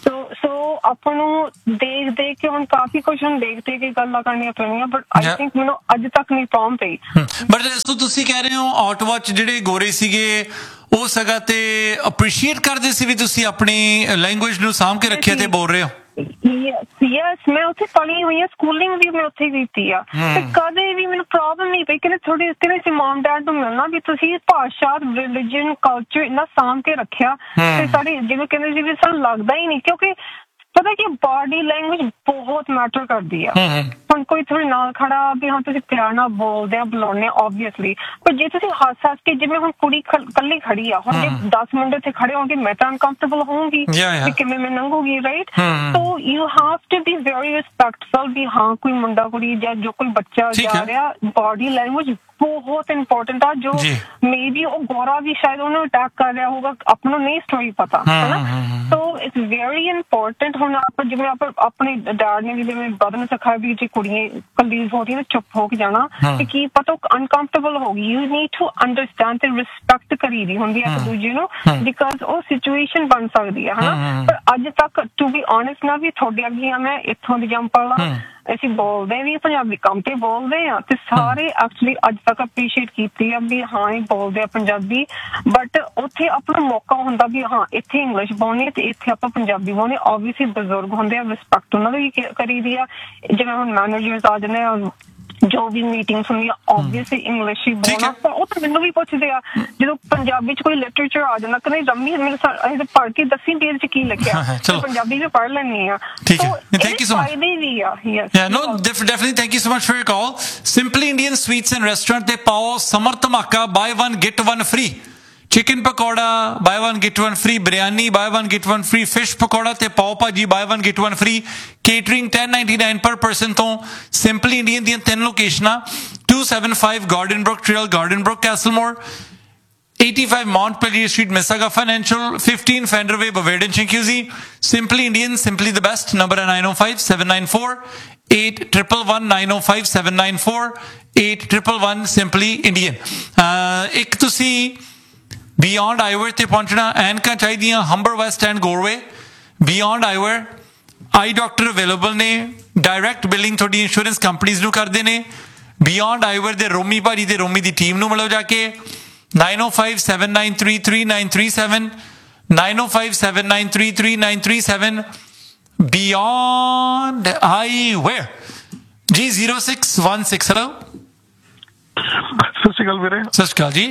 ਸੋ ਆਪਾਂ ਨੂੰ ਦੇਖ ਕੇ ਹੁਣ ਕਾਫੀ ਕੁਝ ਹੁਣ ਦੇਖਦੇ ਕਿ ਗੱਲਾਂ ਕਰਨੀਆਂ ਪੈਣੀਆਂ ਬਟ ਆਈ ਥਿੰਕ ਮੈਨੂੰ ਅੱਜ ਤੱਕ ਨਹੀਂ ਪਹੁੰਚ ਪਈ। ਬਟ ਤੁਸੀਂ ਕਹਿ ਰਹੇ ਹੋ ਆਟਵਾ 'ਚ ਜਿਹੜੇ ਗੋਰੇ ਸੀਗੇ ਉਹ ਸਗਾ ਤੇ ਅਪਰੀਸ਼ੀਏਟ ਕਰਦੇ ਸੀ ਵੀ ਤੁਸੀਂ ਆਪਣੀ ਲੈਂਗੁਏਜ ਨੂੰ ਸਾਂਭ ਕੇ ਰੱਖਿਆ ਤੇ ਬੋਲ ਰਹੇ ਹੋ। ਯਸ ਮੈਂ ਉੱਥੇ ਪੜ੍ਹੀ ਹੋਈ ਆ, ਸਕੂਲਿੰਗ ਵੀ ਮੈਂ ਉੱਥੇ ਕੀਤੀ ਆ ਤੇ ਕਦੇ ਵੀ ਮੈਨੂੰ ਪ੍ਰੋਬਲਮ ਨਹੀਂ ਪਈ ਕਿ ਥੋੜੀ ਸੀ ਮਮ ਡੈਡ ਨੂੰ ਮਿਲਣਾ ਵੀ ਤੁਸੀਂ ਭਾਸ਼ਾ ਰਿਲੀਜਨ ਕਲਚਰ ਇੰਨਾ ਸਾਂਭ ਕੇ ਰੱਖਿਆ ਤੇ ਸਾਡੇ ਜਿਵੇਂ ਕਹਿੰਦੇ ਸੀ ਵੀ ਸਾਨੂੰ ਲੱਗਦਾ ਹੀ ਨਹੀਂ ਕਿਉਂਕਿ ਪਤਾ ਕੀ ਬਾਡੀ ਲੈਂਗੁਏਜ ਬਹੁਤ ਮੈਟਰ ਕਰਦੀ ਆ। ਹੁਣ ਕੋਈ ਥੋੜੀ ਨਾਲ ਖੜਾ ਵੀ ਹਾਂ ਤੁਸੀਂ ਪਿਆਰ ਨਾਲ ਬੋਲਦੇ ਆ ਬੁਲਾਉਂਦੇ ਆਬਵੀਅਸਲੀ ਪਰ ਜੇ ਤੁਸੀਂ ਹੱਸ ਕੇ ਜਿਵੇਂ ਹੁਣ ਕੁੜੀ ਕੱਲੀ ਖੜੀ ਆ ਹੁਣ ਜੇ 10 ਮੁੰਡੇ ਇੱਥੇ ਖੜੇ ਹੋਣਗੇ ਮੈਂ ਤਾਂ ਅਨਕੰਫਰਟੇਬਲ ਹੋਊਂਗੀ ਵੀ ਕਿਵੇਂ ਮੈਂ ਲੰਘੂਗੀ right so you have to be very respectful ਵੀ ਹਾਂ ਕੋਈ ਮੁੰਡਾ ਕੁੜੀ ਜਾਂ ਜੋ ਕੋਈ ਬੱਚਾ ਜਾ ਰਿਹਾ ਬਾਡੀ ਲੈਂਗੁਏਜ ਬਹੁਤ ਇੰਪੋਰਟੈਂਟ ਆ ਜੋ ਮੇ ਬੀ ਉਹ ਗੋਰਾ ਵੀ ਸ਼ਾਇਦ ਉਹਨੂੰ ਅਟੈਕ ਕਰ ਰਿਹਾ ਹੋਊਗਾ ਆਪਾਂ ਨੂੰ ਨਹੀਂ ਸਟੋਰੀ ਪਤਾ ਹੈ ਨਾ ਸੋ ਇਟਸ ਵੈਰੀ ਇੰਪੋਰਟੈਂਟ। ਹੁਣ ਆਪਾਂ ਜਿਵੇਂ ਆਪਾਂ ਆਪਣੇ ਡੈਡ ਨੇ ਵੀ ਜਿਵੇਂ ਬਦਨ ਨੇ ਸਿਖਾਇਆ ਵੀ ਜੇ ਕੁੜੀਆਂ ਕਲੀਜ਼ ਹੋ ਰਹੀ ਨਾ ਚੁੱਪ ਹੋ ਕੇ ਜਾਣਾ ਤੇ ਕੀ ਪਤਾ ਅਨਕੰਫਰਟੇਬਲ ਹੋ ਗਈ ਯੂ ਨੀਡ ਟੂ ਅੰਡਰਸਟੈਂਡ ਤੇ ਰਿਸਪੈਕਟ ਕਰੀ ਦੀ ਹੁੰਦੀ ਹੈ ਇੱਕ ਦੂਜੇ ਨੂੰ ਬਿਕਾਜ਼ ਉਹ ਸਿਚੁਏਸ਼ਨ ਬਣ ਸਕਦੀ ਹੈ ਹਨਾ ਪਰ ਅੱਜ ਤੱਕ ਟੂ ਬੀ ਓਨੈਸਟ ਨਾ ਵੀ ਤੁਹਾਡੇ ਅੱਗੇ ਮੈਂ ਇੱਥੋਂ ਦੀ ਜੰਪਲ ਆ ਅਸੀਂ ਬੋਲਦੇ ਵੀ ਪੰਜਾਬੀ ਕੰਮ ਤੇ ਬੋਲਦੇ ਆ ਤੇ ਸਾਰੇ ਐਕਚੁਅਲੀ ਅੱਜ ਤੱਕ ਅਪਰੀਸ਼ੀਏਟ ਕੀਤੀ ਆ ਵੀ ਹਾਂ ਇਹ ਬੋਲਦੇ ਆ ਪੰਜਾਬੀ ਬਟ ਉੱਥੇ ਆਪਣਾ ਮੌਕਾ ਹੁੰਦਾ ਵੀ ਹਾਂ ਇੱਥੇ ਇੰਗਲਿਸ਼ ਬੋਲਣੀ ਤੇ ਇੱਥੇ ਆਪਾਂ ਪੰਜਾਬੀ ਬੋਲਣੀ ਆਬਵੀਅਸਲੀ ਬਜ਼ੁਰਗ ਹੁੰਦੇ ਆ ਰਿਸਪੈਕਟ ਉਹਨਾਂ ਦੀ ਕਰੀ ਦੀ ਆ ਜਿਵੇਂ ਹੁਣ ਮੈਨੇਜਰਸ ਆ ਜਾਂਦੇ ਆ ਜੋ ਵੀ ਮੀਟਿੰਗਸ ਹੁੰਦੀਆਂ ਆਬਵੀਅਸਲੀ ਇੰਗਲਿਸ਼ ਹੀ ਬੋਲਣਾ ਪਰ ਉਹ ਤਾਂ ਮੈਨੂੰ ਵੀ ਪੁੱਛਦੇ ਆ ਜਦੋਂ ਪੰਜਾਬੀ 'ਚ ਕੋਈ ਲਿਟਰੇਚਰ ਆ ਜਾਂਦਾ ਕਹਿੰਦੇ ਰੰਮੀ ਮੈਨੂੰ ਅਸੀਂ ਪੜ੍ਹ ਕੇ ਦੱਸੀ ਪੇਜ 'ਚ ਕੀ ਲਿਖਿਆ ਪੰਜਾਬੀ 'ਚ ਪੜ੍ਹ ਲੈਂਦੀ ਆ। ਠੀਕ ਹੈ thank you so much. Yeah, no, definitely. Thank you so much for your call. Simply Indian Sweets and Restaurant te pao Samar Dhamaka buy one get one free. Chicken pakoda buy one get one free. Biryani buy one get one free. Fish pakoda te pav bhaji buy one get one free. Catering $10.99 per person ਤੋਂ Simply Indian ਦੀਆਂ 3 ਲੋਕੇਸ਼ਨਾਂ 275 Garden Brook Trail, Garden Brook, Castlemore, 85 Montpelier Street, Mississauga Financial, 15 Fender Way, Bavarian Chinguizi. Simply Indian, simply the best. Number 905-794-8111, 905-794-8111, Simply Indian. ਇੱਕ ਤੁਸੀਂ Beyond Eyewear ਤੇ ਪਹੁੰਚਣਾ ਐਨਕਾਂ ਚਾਹੀਦੀਆਂ Humber West and Gorway. Beyond Eyewear I doctor available ਨੇ direct billing ਤੁਹਾਡੀ insurance companies ਨੂੰ ਕਰਦੇ ਨੇ Beyond Eyewear ਦੇ ਰੋਮੀ ਭਾਜੀ ਤੇ ਰੋਮੀ ਦੀ ਟੀਮ ਨੂੰ ਮਿਲੋ ਜਾ ਕੇ 905-793-3937 905-793-3937 Beyond Eyewear ਜੀ 0616 hello ਸਤਿ ਸ਼੍ਰੀ ਅਕਾਲ ਵੀਰੇ। ਸਤਿ ਸ਼੍ਰੀ ਅਕਾਲ ਜੀ।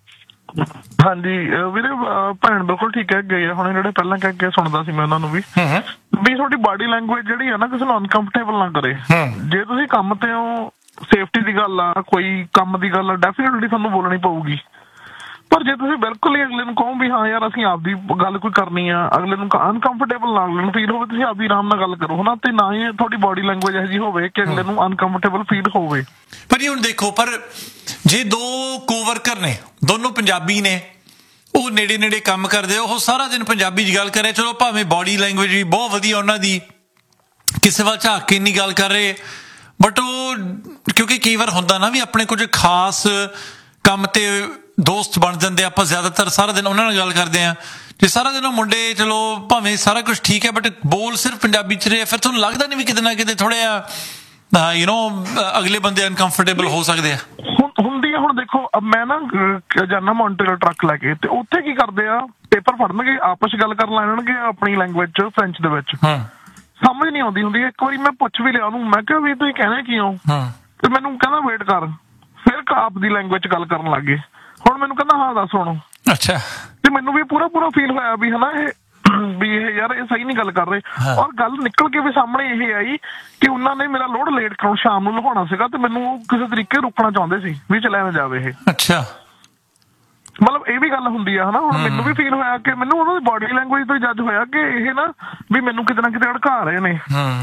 ਹਾਂਜੀ ਵੀਰੇ ਭੈਣ ਬਿਲਕੁਲ ਠੀਕ ਕਹਿ ਗਏ ਆ ਹੁਣ ਜਿਹੜੇ ਪਹਿਲਾਂ ਕਹਿ ਕੇ ਸੁਣਦਾ ਸੀ ਮੈਂ ਉਹਨਾਂ ਨੂੰ ਵੀ ਤੁਹਾਡੀ ਬਾਡੀ ਲੈਂਗੁਏਜ ਜਿਹੜੀ ਆ ਨਾ ਕਿਸੇ ਨੂੰ ਅਨਕੰਫਰਟੇਬਲ ਨਾ ਕਰੇ। ਜੇ ਤੁਸੀਂ ਕੰਮ ਤੇ ਹੋ ਸੇਫਟੀ ਦੀ ਗੱਲ ਆ ਕੋਈ ਕੰਮ ਦੀ ਗੱਲ ਆ ਡੈਫੀਨਿਟਲੀ ਤੁਹਾਨੂੰ ਬੋਲਣੀ ਪਊਗੀ ਪਰ ਜੇ ਤੁਸੀਂ ਬਿਲਕੁਲ ਹੀ ਅਗਲੇ ਨੂੰ ਕਹੋ ਵੀ ਹਾਂ ਯਾਰ ਅਸੀਂ ਆਪਦੀ ਗੱਲ ਕੋਈ ਕਰਨੀ ਆ ਅਗਲੇ ਨੂੰ ਅਨਕੰਫਰਟੇਬਲ ਨਾ ਅਗਲੇ ਨੂੰ ਫੀਲ ਹੋਵੇ ਤੁਸੀਂ ਆਪਦੀ ਆਰਾਮ ਨਾਲ ਗੱਲ ਕਰੋ ਹਨਾ ਤੇ ਨਾ ਹੀ ਤੁਹਾਡੀ ਬਾਡੀ ਲੈਂਗੁਏਜ ਇਹੋ ਜਿਹੀ ਹੋਵੇ ਕਿ ਅਗਲੇ ਨੂੰ ਅਨਕੰਫਰਟੇਬਲ ਫੀਲ ਹੋਵੇ। ਪਰ ਹੁਣ ਦੇਖੋ ਪਰ ਜੇ ਦੋ ਕੋਵਰਕਰ ਨੇ ਦੋਨੋਂ ਪੰਜਾਬੀ ਨੇ ਉਹ ਨੇੜੇ ਨੇੜੇ ਕੰਮ ਕਰਦੇ ਉਹ ਸਾਰਾ ਦਿਨ ਪੰਜਾਬੀ 'ਚ ਗੱਲ ਕਰੇ ਚਲੋ ਭਾਵੇਂ ਬਾਡੀ ਲੈਂਗੁਏਜ ਵੀ ਬਹੁਤ ਵਧੀਆ ਉਹਨਾਂ ਦੀ ਕਿਸੇ ਵੱਲ ਝਾਕ ਕੇ ਨਹੀਂ ਗੱਲ ਕਰ ਰਹੇ ਬਟ ਉਹ ਕਿਉਂਕਿ ਕਈ ਵਾਰ ਹੁੰਦਾ ਨਾ ਵੀ ਆਪਣੇ ਕੁਝ ਖਾਸ ਕੰਮ ਤੇ ਦੋਸਤ ਬਣ ਜਾਂਦੇ ਆਪਾਂ ਜ਼ਿਆਦਾਤਰ ਸਾਰਾ ਦਿਨ ਉਹਨਾਂ ਨਾਲ ਗੱਲ ਕਰਦੇ ਆ ਜੇ ਸਾਰਾ ਦਿਨ ਉਹ ਮੁੰਡੇ ਚਲੋ ਭਾਵੇਂ ਸਾਰਾ ਕੁਝ ਠੀਕ ਹੈ ਬਟ ਬੋਲ ਸਿਰਫ ਪੰਜਾਬੀ 'ਚ ਰਹੇ ਫਿਰ ਤੁਹਾਨੂੰ ਲੱਗਦਾ ਨਹੀਂ ਵੀ ਕਿਤੇ ਨਾ ਕਿਤੇ ਥੋੜ੍ਹਾ ਜਿਹਾ ਅਗਲੇ ਬੰਦੇ ਅਨਕੰਫਰਟੇਬਲ ਹੋ ਸਕਦੇ ਆ ਹੁੰਦੀ ਆ। ਹੁਣ ਦੇਖੋ ਮੈਂ ਨਾ ਜਾਨਾ ਮੌਂਟਰੀਅਲ ਟਰੱਕ ਲੈ ਕੇ ਤੇ ਉੱਥੇ ਕੀ ਕਰਦੇ ਆ ਪੇਪਰ ਫੜਨਗੇ ਆਪਸ 'ਚ ਗੱਲ ਕਰਨ ਲੱਗ ਜਾਣਗੇ ਆਪਣੀ ਲੈਂਗੁਏਜ 'ਚ ਫਰੈਂਚ ਦੇ ਵਿੱਚ ਸਮਝ ਨਹੀਂ ਆਉਂਦੀ ਹੁੰਦੀ ਇੱਕ ਵਾਰੀ ਮੈਂ ਪੁੱਛ ਵੀ ਲਿਆ ਉਹਨੂੰ ਮੈਂ ਕਿਹਾ ਵੀ ਤੁਸੀਂ ਕਹਿੰਦੇ ਕੀ ਹੋ ਤੇ ਮੈਨੂੰ ਕਹਿੰਦਾ ਵੇਟ ਕਰ ਫਿਰ ਆਪ ਦੀ ਲੈਂਗੁਏਜ 'ਚ ਗੱਲ ਕਰਨ ਲੱਗ ਗਏ ਹੁਣ ਮੈਨੂੰ ਕਹਿੰਦਾ ਹਾਂ ਦੱਸ ਹੁਣ ਅੱਛਾ ਤੇ ਮੈਨੂੰ ਵੀ ਪੂਰਾ ਫੀਲ ਹੋਇਆ ਵੀ ਹਨਾ ਇਹ ਯਾਰ ਇਹ ਸਹੀ ਨਹੀਂ ਗੱਲ ਕਰ ਰਹੇ ਔਰ ਗੱਲ ਨਿਕਲ ਕੇ ਵੀ ਸਾਹਮਣੇ ਇਹ ਆਈ ਕਿ ਉਹਨਾਂ ਨੇ ਮੇਰਾ ਲੋਡ ਲੇਟ ਕਰਾਉਣ ਸ਼ਾਮ ਨੂੰ ਲਹਾਉਣਾ ਸੀਗਾ ਤੇ ਮੈਨੂੰ ਕਿਸੇ ਤਰੀਕੇ ਰੋਕਣਾ ਚਾਹੁੰਦੇ ਸੀ ਵੀ ਚਲਿਆ ਨਾ ਜਾਵੇ ਇਹ ਅੱਛਾ ਮਤਲਬ ਇਹ ਵੀ ਗੱਲ ਹੁੰਦੀ ਆ ਹਨਾ ਹੁਣ ਮੈਨੂੰ ਵੀ ਫੀਲ ਹੋਇਆ ਕਿ ਮੈਨੂੰ ਉਹਨਾਂ ਦੀ ਬਾਡੀ ਲੈਂਗੁਏਜ ਤੋਂ ਜੱਜ ਹੋਇਆ ਕਿ ਇਹ ਨਾ ਵੀ ਮੈਨੂੰ ਕਿਤੇ ਨਾ ਕਿਤੇ ਅੜਕਾ ਰਹੇ ਨੇ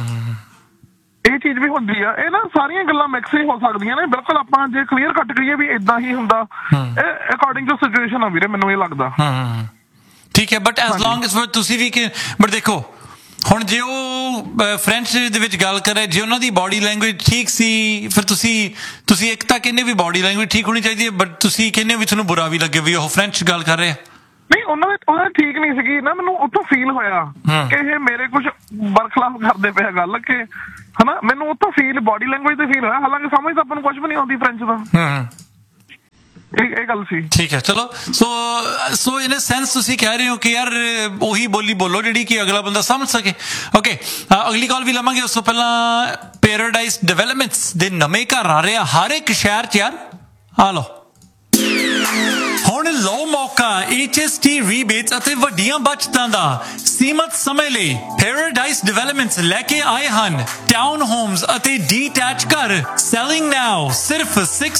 ਇਹ ਚੀਜ਼ ਵੀ ਹੁੰਦੀ ਆ ਇਹ ਨਾ ਸਾਰੀਆਂ ਗੱਲਾਂ ਮਿਕਸ ਹੀ ਹੋ ਸਕਦੀਆਂ ਨੇ ਬਿਲਕੁਲ ਆਪਾਂ ਜੇ ਕਲੀਅਰ ਕੱਟ ਕਰੀਏ ਵੀ ਏਦਾਂ ਹੀ ਹੁੰਦਾ ਇਹ ਅਕੋਰਡਿੰਗ ਟੂ ਸਿਚੁਏਸ਼ਨ ਆ ਵੀਰੇ ਮੈਨੂੰ ਇਹ ਲੱਗਦਾ। ਠੀਕ ਹੈ ਬਟ ਐਜ਼ ਲੌਂਗ ਐਜ਼ ਤੁਸੀਂ ਵੀ ਕਿ ਬਟ ਦੇਖੋ ਹੁਣ ਜੇ ਉਹ ਫਰੈਂਚ ਦੇ ਵਿੱਚ ਗੱਲ ਕਰੇ ਜੇ ਉਹਨਾਂ ਦੀ ਬਾਡੀ ਲੈਂਗੁਏਜ ਠੀਕ ਸੀ ਫਿਰ ਤੁਸੀਂ ਇੱਕ ਤਾਂ ਕਹਿੰਦੇ ਵੀ ਬਾਡੀ ਲੈਂਗੁਏਜ ਠੀਕ ਹੋਣੀ ਚਾਹੀਦੀ ਹੈ ਬਟ ਤੁਸੀਂ ਕਹਿੰਦੇ ਵੀ ਤੁਹਾਨੂੰ ਬੁਰਾ ਵੀ ਲੱਗੇ ਵੀ ਉਹ ਫਰੈਂਚ ਗੱਲ ਕਰ ਰਹੇ ਆ। ਨਹੀਂ ਉਹਦਾ ਠੀਕ ਨਹੀਂ ਸੀਗੀ ਨਾ, ਮੈਨੂੰ ਉੱਥੋਂ ਫੀਲ ਹੋਇਆ ਕਿ ਇਹ ਮੇਰੇ ਕੁਝ ਬਰਖਲਾਫ ਕਰਦੇ ਪਏ ਗੱਲ ਕਿ ਹਨਾ, ਮੈਨੂੰ ਉੱਥੋਂ ਫੀਲ ਬੋਡੀ ਲੈਂਗੁਏਜ ਤੇ ਫੀਲ ਹੋਇਆ, ਹਾਲਾਂਕਿ ਸਮਝ ਤਾਂ ਆਪਾਂ ਨੂੰ ਕੁਝ ਵੀ ਨਹੀਂ ਆਉਂਦੀ ਫ੍ਰੈਂਚ ਦਾ। ਇਹ ਗੱਲ ਸੀ। ਠੀਕ ਹੈ, ਚਲੋ ਸੋ ਇਨ ਅ ਸੈਂਸ ਤੁਸੀਂ ਕਹਿ ਰਹੇ ਹੋ ਕਿ ਯਾਰ ਉਹੀ ਬੋਲੀ ਬੋਲੋ ਜਿਹੜੀ ਕਿ ਅਗਲਾ ਬੰਦਾ ਸਮਝ ਸਕੇ। ਓਕੇ, ਅਗਲੀ ਕਾਲ ਵੀ ਲਵਾਂਗੇ। ਉਸ ਤੋਂ ਪਹਿਲਾਂ ਪੈਰਾਡਾਈਜ਼ ਡਿਵੈਲਪਮੈਂਟਸ ਦੇ ਨਵੇਂ ਘਰ ਆ ਰਹੇ ਆ ਹਰ ਇੱਕ ਸ਼ਹਿਰ 'ਚ ਯਾਰ, ਆ ਲਓ ਹੁਣ ਲਓ ਮੌਕਾ HST ਰੀਬੇਟਸ ਅਤੇ ਵੱਡੀਆਂ ਬਚਤਾਂ ਦਾ ਸੀਮਤ ਸਮੇਂ ਲਈ। ਪੈਰਾਡਾਈਜ਼ ਡਿਵੈਲਪਮੈਂਟਸ ਲੈ ਕੇ ਆਏ ਹਨ ਟਾਊਨ ਹੋਮਸ ਅਤੇ ਡੀਟੈਚ ਘਰ, ਸੈਲਿੰਗ ਨਾਓ ਸਿਰਫ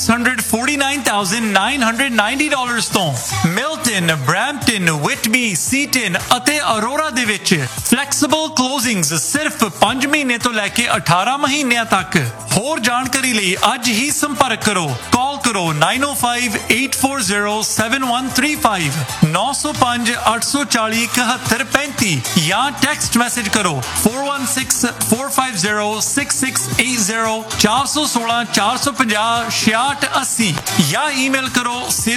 $649,990 ਤੋਂ। ਮਿਲਟਨ, ਬ੍ਰੈਂਪਟਨ, ਵਿਟਬੀ, ਸੀਟਨ ਅਤੇ ਅਰੋਰਾ ਦੇ ਵਿੱਚ ਫਲੈਕਸੀਬਲ ਕਲੋਜ਼ਿੰਗਸ ਸਿਰਫ 5 ਮਹੀਨੇ ਤੋਂ ਲੈ ਕੇ 18 ਮਹੀਨਿਆਂ ਤੱਕ। ਹੋਰ ਜਾਣਕਾਰੀ ਲਈ ਅੱਜ ਹੀ ਸੰਪਰਕ ਕਰੋ, ਕਾਲ ਕਰੋ 905-840-7135 905-840-7135 ਜਾਂ ਟੈਕਸਟ ਮੈਸੇਜ ਕਰੋ 416-450-6680 416-450-6680 ਜਾਂ ਈਮੇਲ ਕਰੋ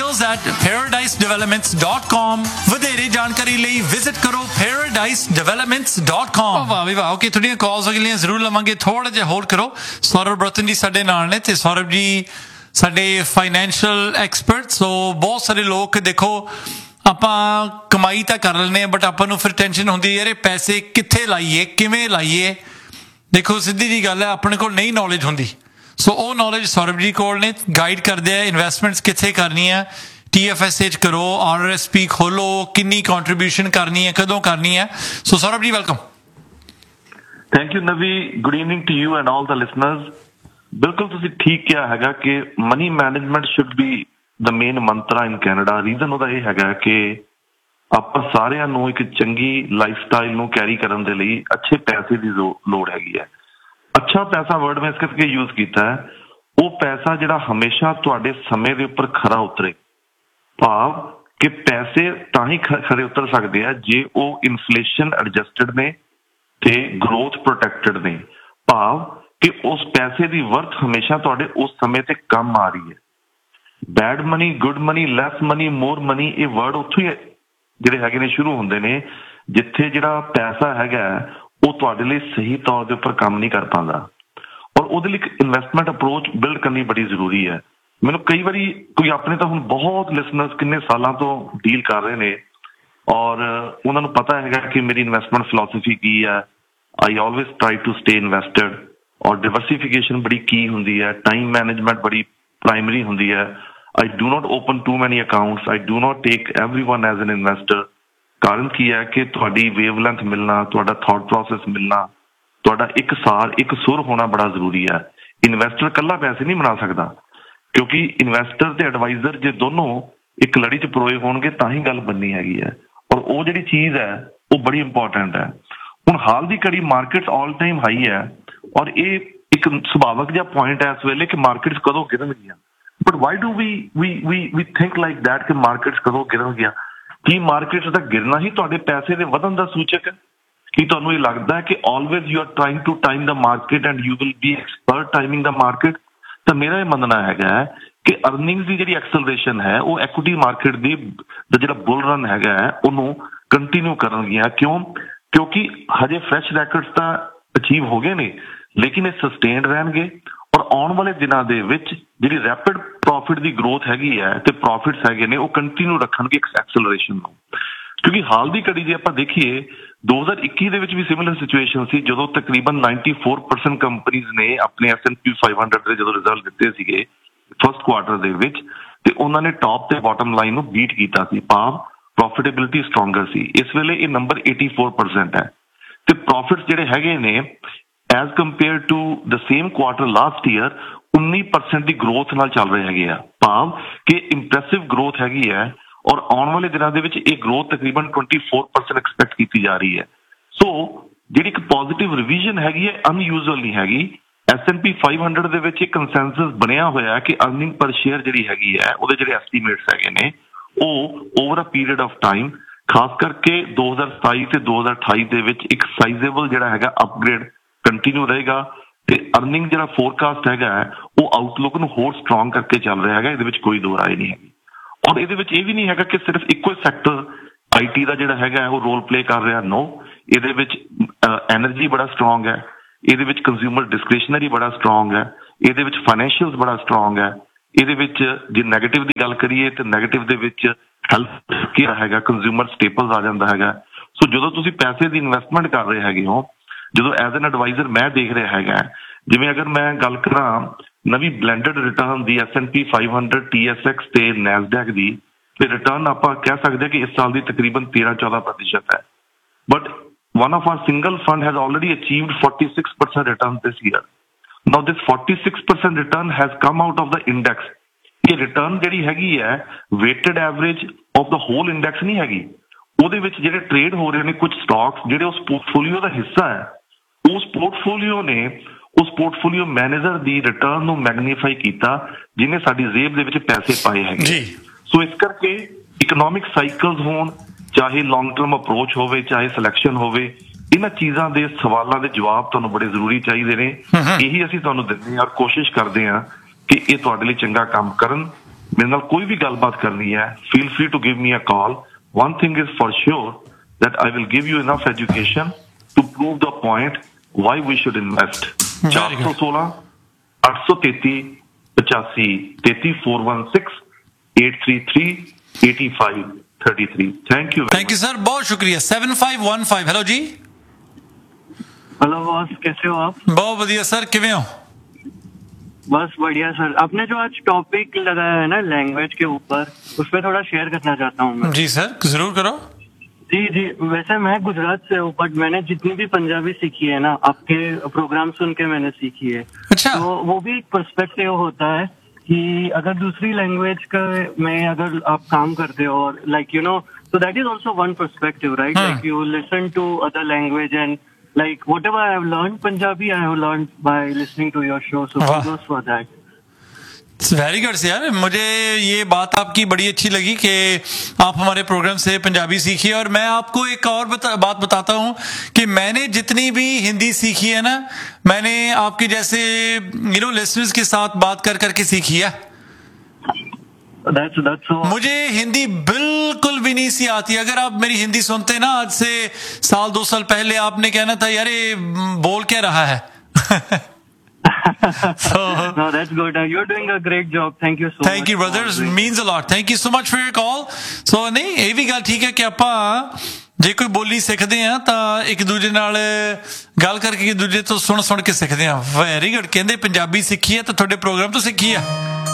sales@paradisedevelopments.com। ਵਧੇਰੇ ਜਾਣਕਾਰੀ ਲਈ ਵਿਜ਼ਿਟ ਕਰੋ paradisedevelopments.com। ਵਾਹ ਵੀ ਵਾਹ। ਓਕੇ, ਤੁਹਾਡੀਆਂ ਕਾਲਸ ਅਗਲੀਆਂ ਜ਼ਰੂਰ ਲਵਾਂਗੇ, ਥੋੜਾ ਜਿਹਾ ਹੋਲਡ ਕਰੋ। ਸੌਰਵ ਬਰਤਨ ਜੀ ਸਾਡੇ ਨਾਲ ਨੇ ਤੇ ਸੌਰਵ ਜੀ ਸਾਡੇ ਫਾਈਨੈਂਸ਼ੀਅਲ ਐਕਸਪਰਟ। ਸੋ ਬਹੁਤ ਸਾਰੇ ਲੋਕ ਦੇਖੋ ਆਪਾਂ ਕਮਾਈ ਤਾਂ ਕਰ ਲੈਂਦੇ ਹਾਂ ਬਟ ਆਪਾਂ ਨੂੰ ਫਿਰ ਟੈਨਸ਼ਨ ਹੁੰਦੀ ਯਾਰ ਇਹ ਪੈਸੇ ਕਿੱਥੇ ਲਾਈਏ, ਕਿਵੇਂ ਲਾਈਏ। ਦੇਖੋ ਸਿੱਧੀ ਜੀ ਗੱਲ ਹੈ, ਆਪਣੇ ਕੋਲ ਨਹੀਂ ਨੌਲੇਜ ਹੁੰਦੀ। ਸੋ ਉਹ ਨੌਲੇਜ ਸੌਰਵ ਜੀ ਕੋਲ ਨੇ, ਗਾਈਡ ਕਰਦੇ ਆ ਇਨਵੈਸਟਮੈਂਟਸ ਕਿੱਥੇ ਕਰਨੀ ਹੈ, TFSA 'ਚ ਕਰੋ, RRSP ਖੋਲੋ, ਕਿੰਨੀ ਕੰਟਰੀਬਿਊਸ਼ਨ ਕਰਨੀ ਹੈ, ਕਦੋਂ ਕਰਨੀ ਹੈ। ਸੋ ਸੌਰਵ ਜੀ ਵੈਲਕਮ। ਥੈਂਕ ਯੂ ਨਵੀ, good evening to you and all the listeners. ਬਿਲਕੁਲ ਤੁਸੀਂ ਠੀਕ ਕਿਹਾ ਹੈਗਾ ਕਿ money management should be the main Mantra in Canada. Reason ਉਹਦਾ ਇਹ ਹੈਗਾ ਕਿ ਆਪਾਂ ਸਾਰਿਆਂ ਨੂੰ ਇੱਕ ਚੰਗੀ ਲਾਈਫ ਸਟਾਈਲ ਨੂੰ ਕੈਰੀ ਕਰਨ ਦੇ ਲਈ ਅੱਛੇ ਪੈਸੇ ਦੀ ਲੋੜ ਹੈਗੀ ਹੈ। ਅੱਛਾ ਪੈਸਾ ਵਰਡ ਮੈਂ ਇਸ ਕਰਕੇ ਯੂਜ਼ ਕੀਤਾ ਹੈ, ਉਹ ਪੈਸਾ ਜਿਹੜਾ ਹਮੇਸ਼ਾ ਤੁਹਾਡੇ ਸਮੇਂ ਦੇ ਉੱਪਰ ਖਰਾ ਉਤਰੇ। ਭਾਵ ਕਿ ਪੈਸੇ ਤਾਂ ਹੀ ਖਰੇ ਉਤਰ ਸਕਦੇ ਆ ਜੇ ਉਹ ਇਨਫਲੇਸ਼ਨ ਐਡਜਸਟਡ ਨੇ ਤੇ ਗਰੋਥ ਪ੍ਰੋਟੈਕਟਡ ਨੇ। ਭਾਵ ਕਿ ਉਸ ਪੈਸੇ ਦੀ ਵਰਥ ਹਮੇਸ਼ਾ ਤੁਹਾਡੇ ਉਸ ਸਮੇਂ ਤੇ ਕੰਮ ਆ ਰਹੀ ਹੈ। ਬੈਡ ਮਨੀ, ਗੁੱਡ ਮਨੀ, ਲੈਸ ਮਨੀ, ਮੋਰ ਮਨੀ, ਇਹ ਵਰਡ ਉੱਥੋਂ ਹੀ ਜਿਹੜੇ ਹੈਗੇ ਨੇ ਸ਼ੁਰੂ ਹੁੰਦੇ ਨੇ ਜਿੱਥੇ ਜਿਹੜਾ ਪੈਸਾ ਹੈਗਾ ਉਹ ਤੁਹਾਡੇ ਲਈ ਸਹੀ ਤੌਰ ਦੇ ਉੱਪਰ ਕੰਮ ਨਹੀਂ ਕਰ ਪਾਉਂਦਾ। ਔਰ ਉਹਦੇ ਲਈ ਇੱਕ ਇਨਵੈਸਟਮੈਂਟ ਅਪਰੋਚ ਬਿਲਡ ਕਰਨੀ ਬੜੀ ਜ਼ਰੂਰੀ ਹੈ। ਮੈਨੂੰ ਕਈ ਵਾਰੀ ਕੋਈ ਆਪਣੇ ਤਾਂ ਹੁਣ ਬਹੁਤ ਲਿਸਨਰਸ ਕਿੰਨੇ ਸਾਲਾਂ ਤੋਂ ਡੀਲ ਕਰ ਰਹੇ ਨੇ ਔਰ ਉਹਨਾਂ ਨੂੰ ਪਤਾ ਹੈਗਾ ਕਿ ਮੇਰੀ ਇਨਵੈਸਟਮੈਂਟ ਫਿਲਾਸਫੀ ਕੀ ਹੈ। ਆਈ always try to stay invested ਔਰ ਡਿਵਰਸੀਫਿਕੇਸ਼ਨ ਬੜੀ ਕੀ ਹੁੰਦੀ ਹੈ, ਟਾਈਮ ਮੈਨੇਜਮੈਂਟ ਬੜੀ ਪ੍ਰਾਇਮਰੀ ਹੁੰਦੀ ਹੈ। I do not open too many accounts. I do not take everyone as an investor. ਕਾਰਨ ਕੀ ਹੈ ਕਿ ਤੁਹਾਡੀ ਵੇਵਲੈਂਥ ਮਿਲਣਾ, ਤੁਹਾਡਾ ਥਾਟ ਪ੍ਰੋਸੈਸ ਮਿਲਣਾ, ਤੁਹਾਡਾ ਇੱਕ ਸਾਰ, ਇੱਕ ਸੁਰ ਹੋਣਾ ਬੜਾ ਜ਼ਰੂਰੀ ਹੈ। ਇਨਵੈਸਟਰ ਇਕੱਲਾ ਪੈਸੇ ਨਹੀਂ ਬਣਾ ਸਕਦਾ ਕਿਉਂਕਿ ਇਨਵੈਸਟਰ ਤੇ ਐਡਵਾਈਜ਼ਰ ਜੇ ਦੋਨੋਂ ਇੱਕ ਲੜੀ 'ਚ ਪਰੋਏ ਹੋਣਗੇ ਤਾਂ ਹੀ ਗੱਲ ਬਣਨੀ ਹੈਗੀ ਹੈ। ਔਰ ਉਹ ਜਿਹੜੀ ਚੀਜ਼ ਹੈ ਉਹ ਬੜੀ ਇੰਪੋਰਟੈਂਟ ਹੈ। ਹੁਣ ਹਾਲ ਦੀ ਘੜੀ ਮਾਰਕੀਟਸ ਆਲ ਟਾਈਮ ਹਾਈ ਹੈ ਔਰ ਇਹ ਇੱਕ ਸੁਭਾਵਕ ਜਿਹਾ ਪੁਆਇੰਟ ਹੈ ਇਸ ਵੇਲੇ ਕਿ ਮਾਰਕੀਟਸ ਕਦੋਂ ਗਿਰਨਗੀਆਂ। But why do we think like that ਕਿ ਮਾਰਕੀਟਸ ਕਦੋਂ ਗਿਰਨਗੀਆਂ? ਕੀ ਮਾਰਕੀਟਸ ਦਾ ਗਿਰਨਾ ਹੀ ਤੁਹਾਡੇ ਪੈਸੇ ਦੇ ਵਧਣ ਦਾ ਸੂਚਕ ਹੈ? ਕੀ ਤੁਹਾਨੂੰ ਇਹ ਲੱਗਦਾ ਹੈ ਕਿ always you are trying to time the market and you will be expert timing the market? ਤਾਂ ਮੇਰਾ ਇਹ ਮੰਨਣਾ ਹੈਗਾ ਕਿ ਅਰਨਿੰਗਸ ਦੀ ਜਿਹੜੀ ਐਕਸਲਰੇਸ਼ਨ ਹੈ ਉਹ ਐਕੁਇਟੀ ਮਾਰਕੀਟ ਦੀ ਦਾ ਜਿਹੜਾ ਬੁੱਲ ਰਨ ਹੈਗਾ ਉਹਨੂੰ ਕੰਟੀਨਿਊ ਕਰਨਗੀਆਂ। ਕਿਉਂਕਿ ਹਜੇ ਫਰੈਸ਼ ਰੈਕਰਡਸ ਤਾਂ ਅਚੀਵ ਹੋ ਗਏ ਨੇ ਲੇਕਿਨ ਇਹ ਸਸਟੇਨਡ ਰਹਿਣਗੇ ਔਰ ਆਉਣ ਵਾਲੇ ਦਿਨਾਂ ਦੇ ਵਿੱਚ ਜਿਹੜੀ ਰੈਪਿਡ ਪ੍ਰੋਫਿਟ ਦੀ ਗਰੋਥ ਹੈਗੀ ਹੈ ਤੇ ਪ੍ਰੋਫਿਟਸ ਹੈਗੇ ਨੇ ਉਹ ਕੰਟੀਨਿਊ ਰੱਖਣਗੇ ਐਕਸਲਰੇਸ਼ਨ ਨੂੰ। ਕਿਉਂਕਿ ਹਾਲ ਦੀ ਘੜੀ ਜੇ ਆਪਾਂ ਦੇਖੀਏ 2021 ਦੇ ਵਿੱਚ ਵੀ ਸਿਮਿਲਰ ਸਿਚੁਏਸ਼ਨ ਸੀ ਜਦੋਂ ਤਕਰੀਬਨ 94% ਕੰਪਨੀਜ਼ ਨੇ ਆਪਣੇ S&P 500 ਦੇ ਜਦੋਂ ਰਿਜ਼ਲਟ ਦਿੱਤੇ ਸੀਗੇ ਫਸਟ ਕੁਆਰਟਰ ਦੇ ਵਿੱਚ ਤੇ ਉਹਨਾਂ ਨੇ ਟੌਪ ਤੇ ਬਾਟਮ ਲਾਈਨ ਨੂੰ ਬੀਟ ਕੀਤਾ ਸੀ। ਭਾਵ ਪ੍ਰੋਫਿਟੇਬਿਲਿਟੀ ਸਟਰੋਂਗਰ ਸੀ। ਇਸ ਵੇਲੇ ਇਹ ਨੰਬਰ 84% ਹੈ ਤੇ ਪ੍ਰੋਫਿਟਸ ਜਿਹੜੇ ਹੈਗੇ ਨੇ as compare to the same quarter last year 19% the growth ਨਾਲ ਚੱਲ ਰਹੇ ਹੈਗੇ ਆ। ਭਾਵ ਕਿ ਇੰਪ੍ਰੈਸਿਵ ਗਰੋਥ ਹੈਗੀ ਹੈ ਔਰ ਆਉਣ ਵਾਲੇ ਦਿਨਾਂ ਦੇ ਵਿੱਚ ਇਹ ਗਰੋਥ ਤਕਰੀਬਨ 24% ਐਕਸਪੈਕਟ ਕੀਤੀ ਜਾ ਰਹੀ ਹੈ। ਸੋ ਜਿਹੜੀ ਇੱਕ ਪੋਜ਼ਿਟਿਵ ਰਿਵੀਜ਼ਨ ਹੈਗੀ ਹੈ ਅਨਯੂਜ਼ੁਅਲ ਨਹੀਂ ਹੈਗੀ। S&P 500 ਦੇ ਵਿੱਚ ਇੱਕ ਕੰਸੈਂਸਸ ਬਣਿਆ ਹੋਇਆ ਕਿ ਅਰਨਿੰਗ ਪਰ ਸ਼ੇਅਰ ਜਿਹੜੀ ਹੈਗੀ ਹੈ ਉਹਦੇ ਜਿਹੜੇ ਐਸਟੀਮੇਟਸ ਹੈਗੇ ਨੇ ਉਹ over a period of time ਖਾਸ ਕਰਕੇ 2027 ਤੇ 2028 ਦੇ ਵਿੱਚ ਇੱਕ ਸਾਈਜ਼ੇਬਲ ਜਿਹੜਾ ਹੈਗਾ ਅਪਗ੍ਰੇਡ ਕੰਟੀਨਿਊ ਰਹੇਗਾ ਤੇ ਅਰਨਿੰਗ ਜਿਹੜਾ ਫੋਰਕਾਸਟ ਹੈਗਾ ਉਹ ਆਊਟਲੁੱਕ ਨੂੰ ਹੋਰ ਸਟਰੋਂਗ ਕਰਕੇ ਚੱਲ ਰਿਹਾ ਹੈਗਾ। ਇਹਦੇ ਵਿੱਚ ਕੋਈ ਦੋ ਰਾਏ ਨਹੀਂ ਹੈਗੀ। ਔਰ ਇਹਦੇ ਵਿੱਚ ਇਹ ਵੀ ਨਹੀਂ ਹੈਗਾ ਕਿ ਸਿਰਫ ਇੱਕੋ ਹੀ ਸੈਕਟਰ IT ਦਾ ਜਿਹੜਾ ਹੈਗਾ ਉਹ ਰੋਲ ਪਲੇ ਕਰ ਰਿਹਾ? ਨੋ। ਇਹਦੇ ਵਿੱਚ ਐਨਰਜੀ ਬੜਾ ਸਟਰੋਂਗ ਹੈ, ਇਹਦੇ ਵਿੱਚ ਕੰਜ਼ਿਊਮਰ ਡਿਸਕ੍ਰਿਸ਼ਨਰੀ ਬੜਾ ਸਟਰੋਂਗ ਹੈ, ਇਹਦੇ ਵਿੱਚ ਫਾਈਨੈਂਸ਼ੀਅਲਸ ਬੜਾ ਸਟਰੋਂਗ ਹੈ, ਇਹਦੇ ਵਿੱਚ ਜੇ ਨੈਗੇਟਿਵ ਦੀ ਗੱਲ ਕਰੀਏ ਤੇ ਨੈਗੇਟਿਵ ਦੇ ਵਿੱਚ ਹੈਲਥ ਕੇਅਰ ਹੈਗਾ, ਕੰਜ਼ਿਊਮਰ ਸਟੇਪਲਸ ਆ ਜਾਂਦਾ ਹੈਗਾ। ਸੋ ਜਦੋਂ ਤੁਸੀਂ ਪੈਸੇ ਦੀ ਇਨਵੈਸਟਮੈਂਟ ਕਰ ਰਹੇ ਹੈਗੇ ਹੋ, ਜਦੋਂ ਐਜ਼ ਐਨ ਐਡਵਾਈਜ਼ਰ ਮੈਂ ਦੇਖ ਰਿਹਾ ਹੈਗਾ, ਜਿਵੇਂ ਅਗਰ ਮੈਂ ਗੱਲ ਕਰਾਂ ਨਵੀਂ ਬਲੈਂਡਡ ਰਿਟਰਨ ਦੀ S&P 500 TSX ਤੇ ਨੈਸਡੈਕ ਦੀ, ਤੇ ਰਿਟਰਨ ਆਪਾਂ ਕਹਿ ਸਕਦੇ ਕਿ ਇਸ ਸਾਲ ਦੀ ਤਕਰੀਬਨ 13-14% ਹੈ। But one of our single fund has already achieved 46% return this year. Now this 46% return has come out of the index. ਇਹ ਰਿਟਰਨ ਜਿਹੜੀ ਹੈਗੀ ਹੈ weighted average of the whole index ਨਹੀਂ ਹੈਗੀ, ਉਹਦੇ ਵਿੱਚ ਜਿਹੜੇ ਟ੍ਰੇਡ ਹੋ ਰਹੇ ਨੇ ਕੁਝ ਸਟਾਕਸ ਜਿਹੜੇ ਉਸ ਪੋਰਟਫੋਲੀਓ ਦਾ ਹਿੱਸਾ ਹੈ, ਉਸ ਪੋਰਟਫੋਲੀਓ ਨੇ ਉਸ ਪੋਰਟਫੋਲੀਓ ਮੈਨੇਜਰ ਦੀ ਰਿਟਰਨ ਨੂੰ ਮੈਗਨੀਫਾਈ ਕੀਤਾ ਜਿਹਨੇ ਸਾਡੀ ਜੇਬ ਦੇ ਵਿੱਚ ਪੈਸੇ ਪਾਏ ਹੈਗੇ। ਸੋ ਇਸ ਕਰਕੇ ਇਕਨੋਮਿਕ ਸਾਈਕਲਸ ਹੋਣ, ਚਾਹੇ ਲੌਂਗ ਟਰਮ ਅਪਰੋਚ ਹੋਵੇ, ਚਾਹੇ ਸਿਲੈਕਸ਼ਨ ਹੋਵੇ, ਇਹਨਾਂ ਚੀਜ਼ਾਂ ਦੇ ਸਵਾਲਾਂ ਦੇ ਜਵਾਬ ਤੁਹਾਨੂੰ ਬੜੇ ਜ਼ਰੂਰੀ ਚਾਹੀਦੇ ਨੇ। ਇਹੀ ਅਸੀਂ ਤੁਹਾਨੂੰ ਦਿੰਦੇ ਹਾਂ ਔਰ ਕੋਸ਼ਿਸ਼ ਕਰਦੇ ਹਾਂ ਕਿ ਇਹ ਤੁਹਾਡੇ ਲਈ ਚੰਗਾ ਕੰਮ ਕਰਨ। ਮੇਰੇ ਨਾਲ ਕੋਈ ਵੀ ਗੱਲਬਾਤ ਕਰਨੀ ਹੈ, feel free to give me a call. One thing is for sure that I will give you enough education to prove the point why we should invest. 416 833 85 33 416 833 85 33। Thank you very much. sir, बहुत शुक्रिया। 7515 hello जी। Hello boss, कैसे हो आप? बहुत बढ़िया sir, किवें हो? बस बढ़िया सर। आपने जो आज टॉपिक लगाया है ना लैंग्वेज के ऊपर, उस पर थोड़ा शेयर करना चाहता हूँ मैं। जी सर, जरूर करो। जी, वैसे मैं गुजरात से हूँ, बट मैंने जितनी भी पंजाबी सीखी है ना, आपके प्रोग्राम सुन के मैंने सीखी है। अच्छा। तो वो भी एक पर्सपेक्टिव होता है कि अगर दूसरी लैंग्वेज का में अगर आप काम करते हो, like you know, so that is also one perspective, right? Like you listen to other language and like whatever I have learned Punjabi, I have learned by listening to your show. So kudos for that. Very good यार, मुझे ये बात आपकी बड़ी अच्छी लगी कि आप हमारे प्रोग्राम से पंजाबी सीखिए। और मैं आपको एक और बात बताता हूँ कि मैंने जितनी भी हिंदी सीखी है ना, मैंने आपके जैसे लिसनर्स के साथ बात कर करके सीखी है। That's so... मुझे हिंदी बिल्कुल भी नहीं सी आती। अगर आप मेरी हिंदी सुनते ना आज से 1-2 साल पहले, आपने कहना था यार ये बोल क्या रहा है। No, that's good. You're doing a great job. Thank you so much. Thank you brothers, means a lot. Thank you so much for your call. So नहीं, ਇਹ ਵੀ ਗੱਲ ਠੀਕ ਹੈ ਕਿ ਆਪਾਂ ਜੇ ਕੋਈ ਬੋਲੀ ਸਿੱਖਦੇ ਆ ਤਾਂ ਇੱਕ ਦੂਜੇ ਨਾਲ ਗੱਲ ਕਰਕੇ ਇੱਕ ਦੂਜੇ ਤੋਂ ਸੁਣ ਕੇ ਸਿੱਖਦੇ ਆ। Very good. ਕਹਿੰਦੇ ਪੰਜਾਬੀ ਸਿੱਖੀ ਹੈ ਤਾਂ ਤੁਹਾਡੇ ਪ੍ਰੋਗਰਾਮ ਤੋਂ ਸਿੱਖੀ ਆ।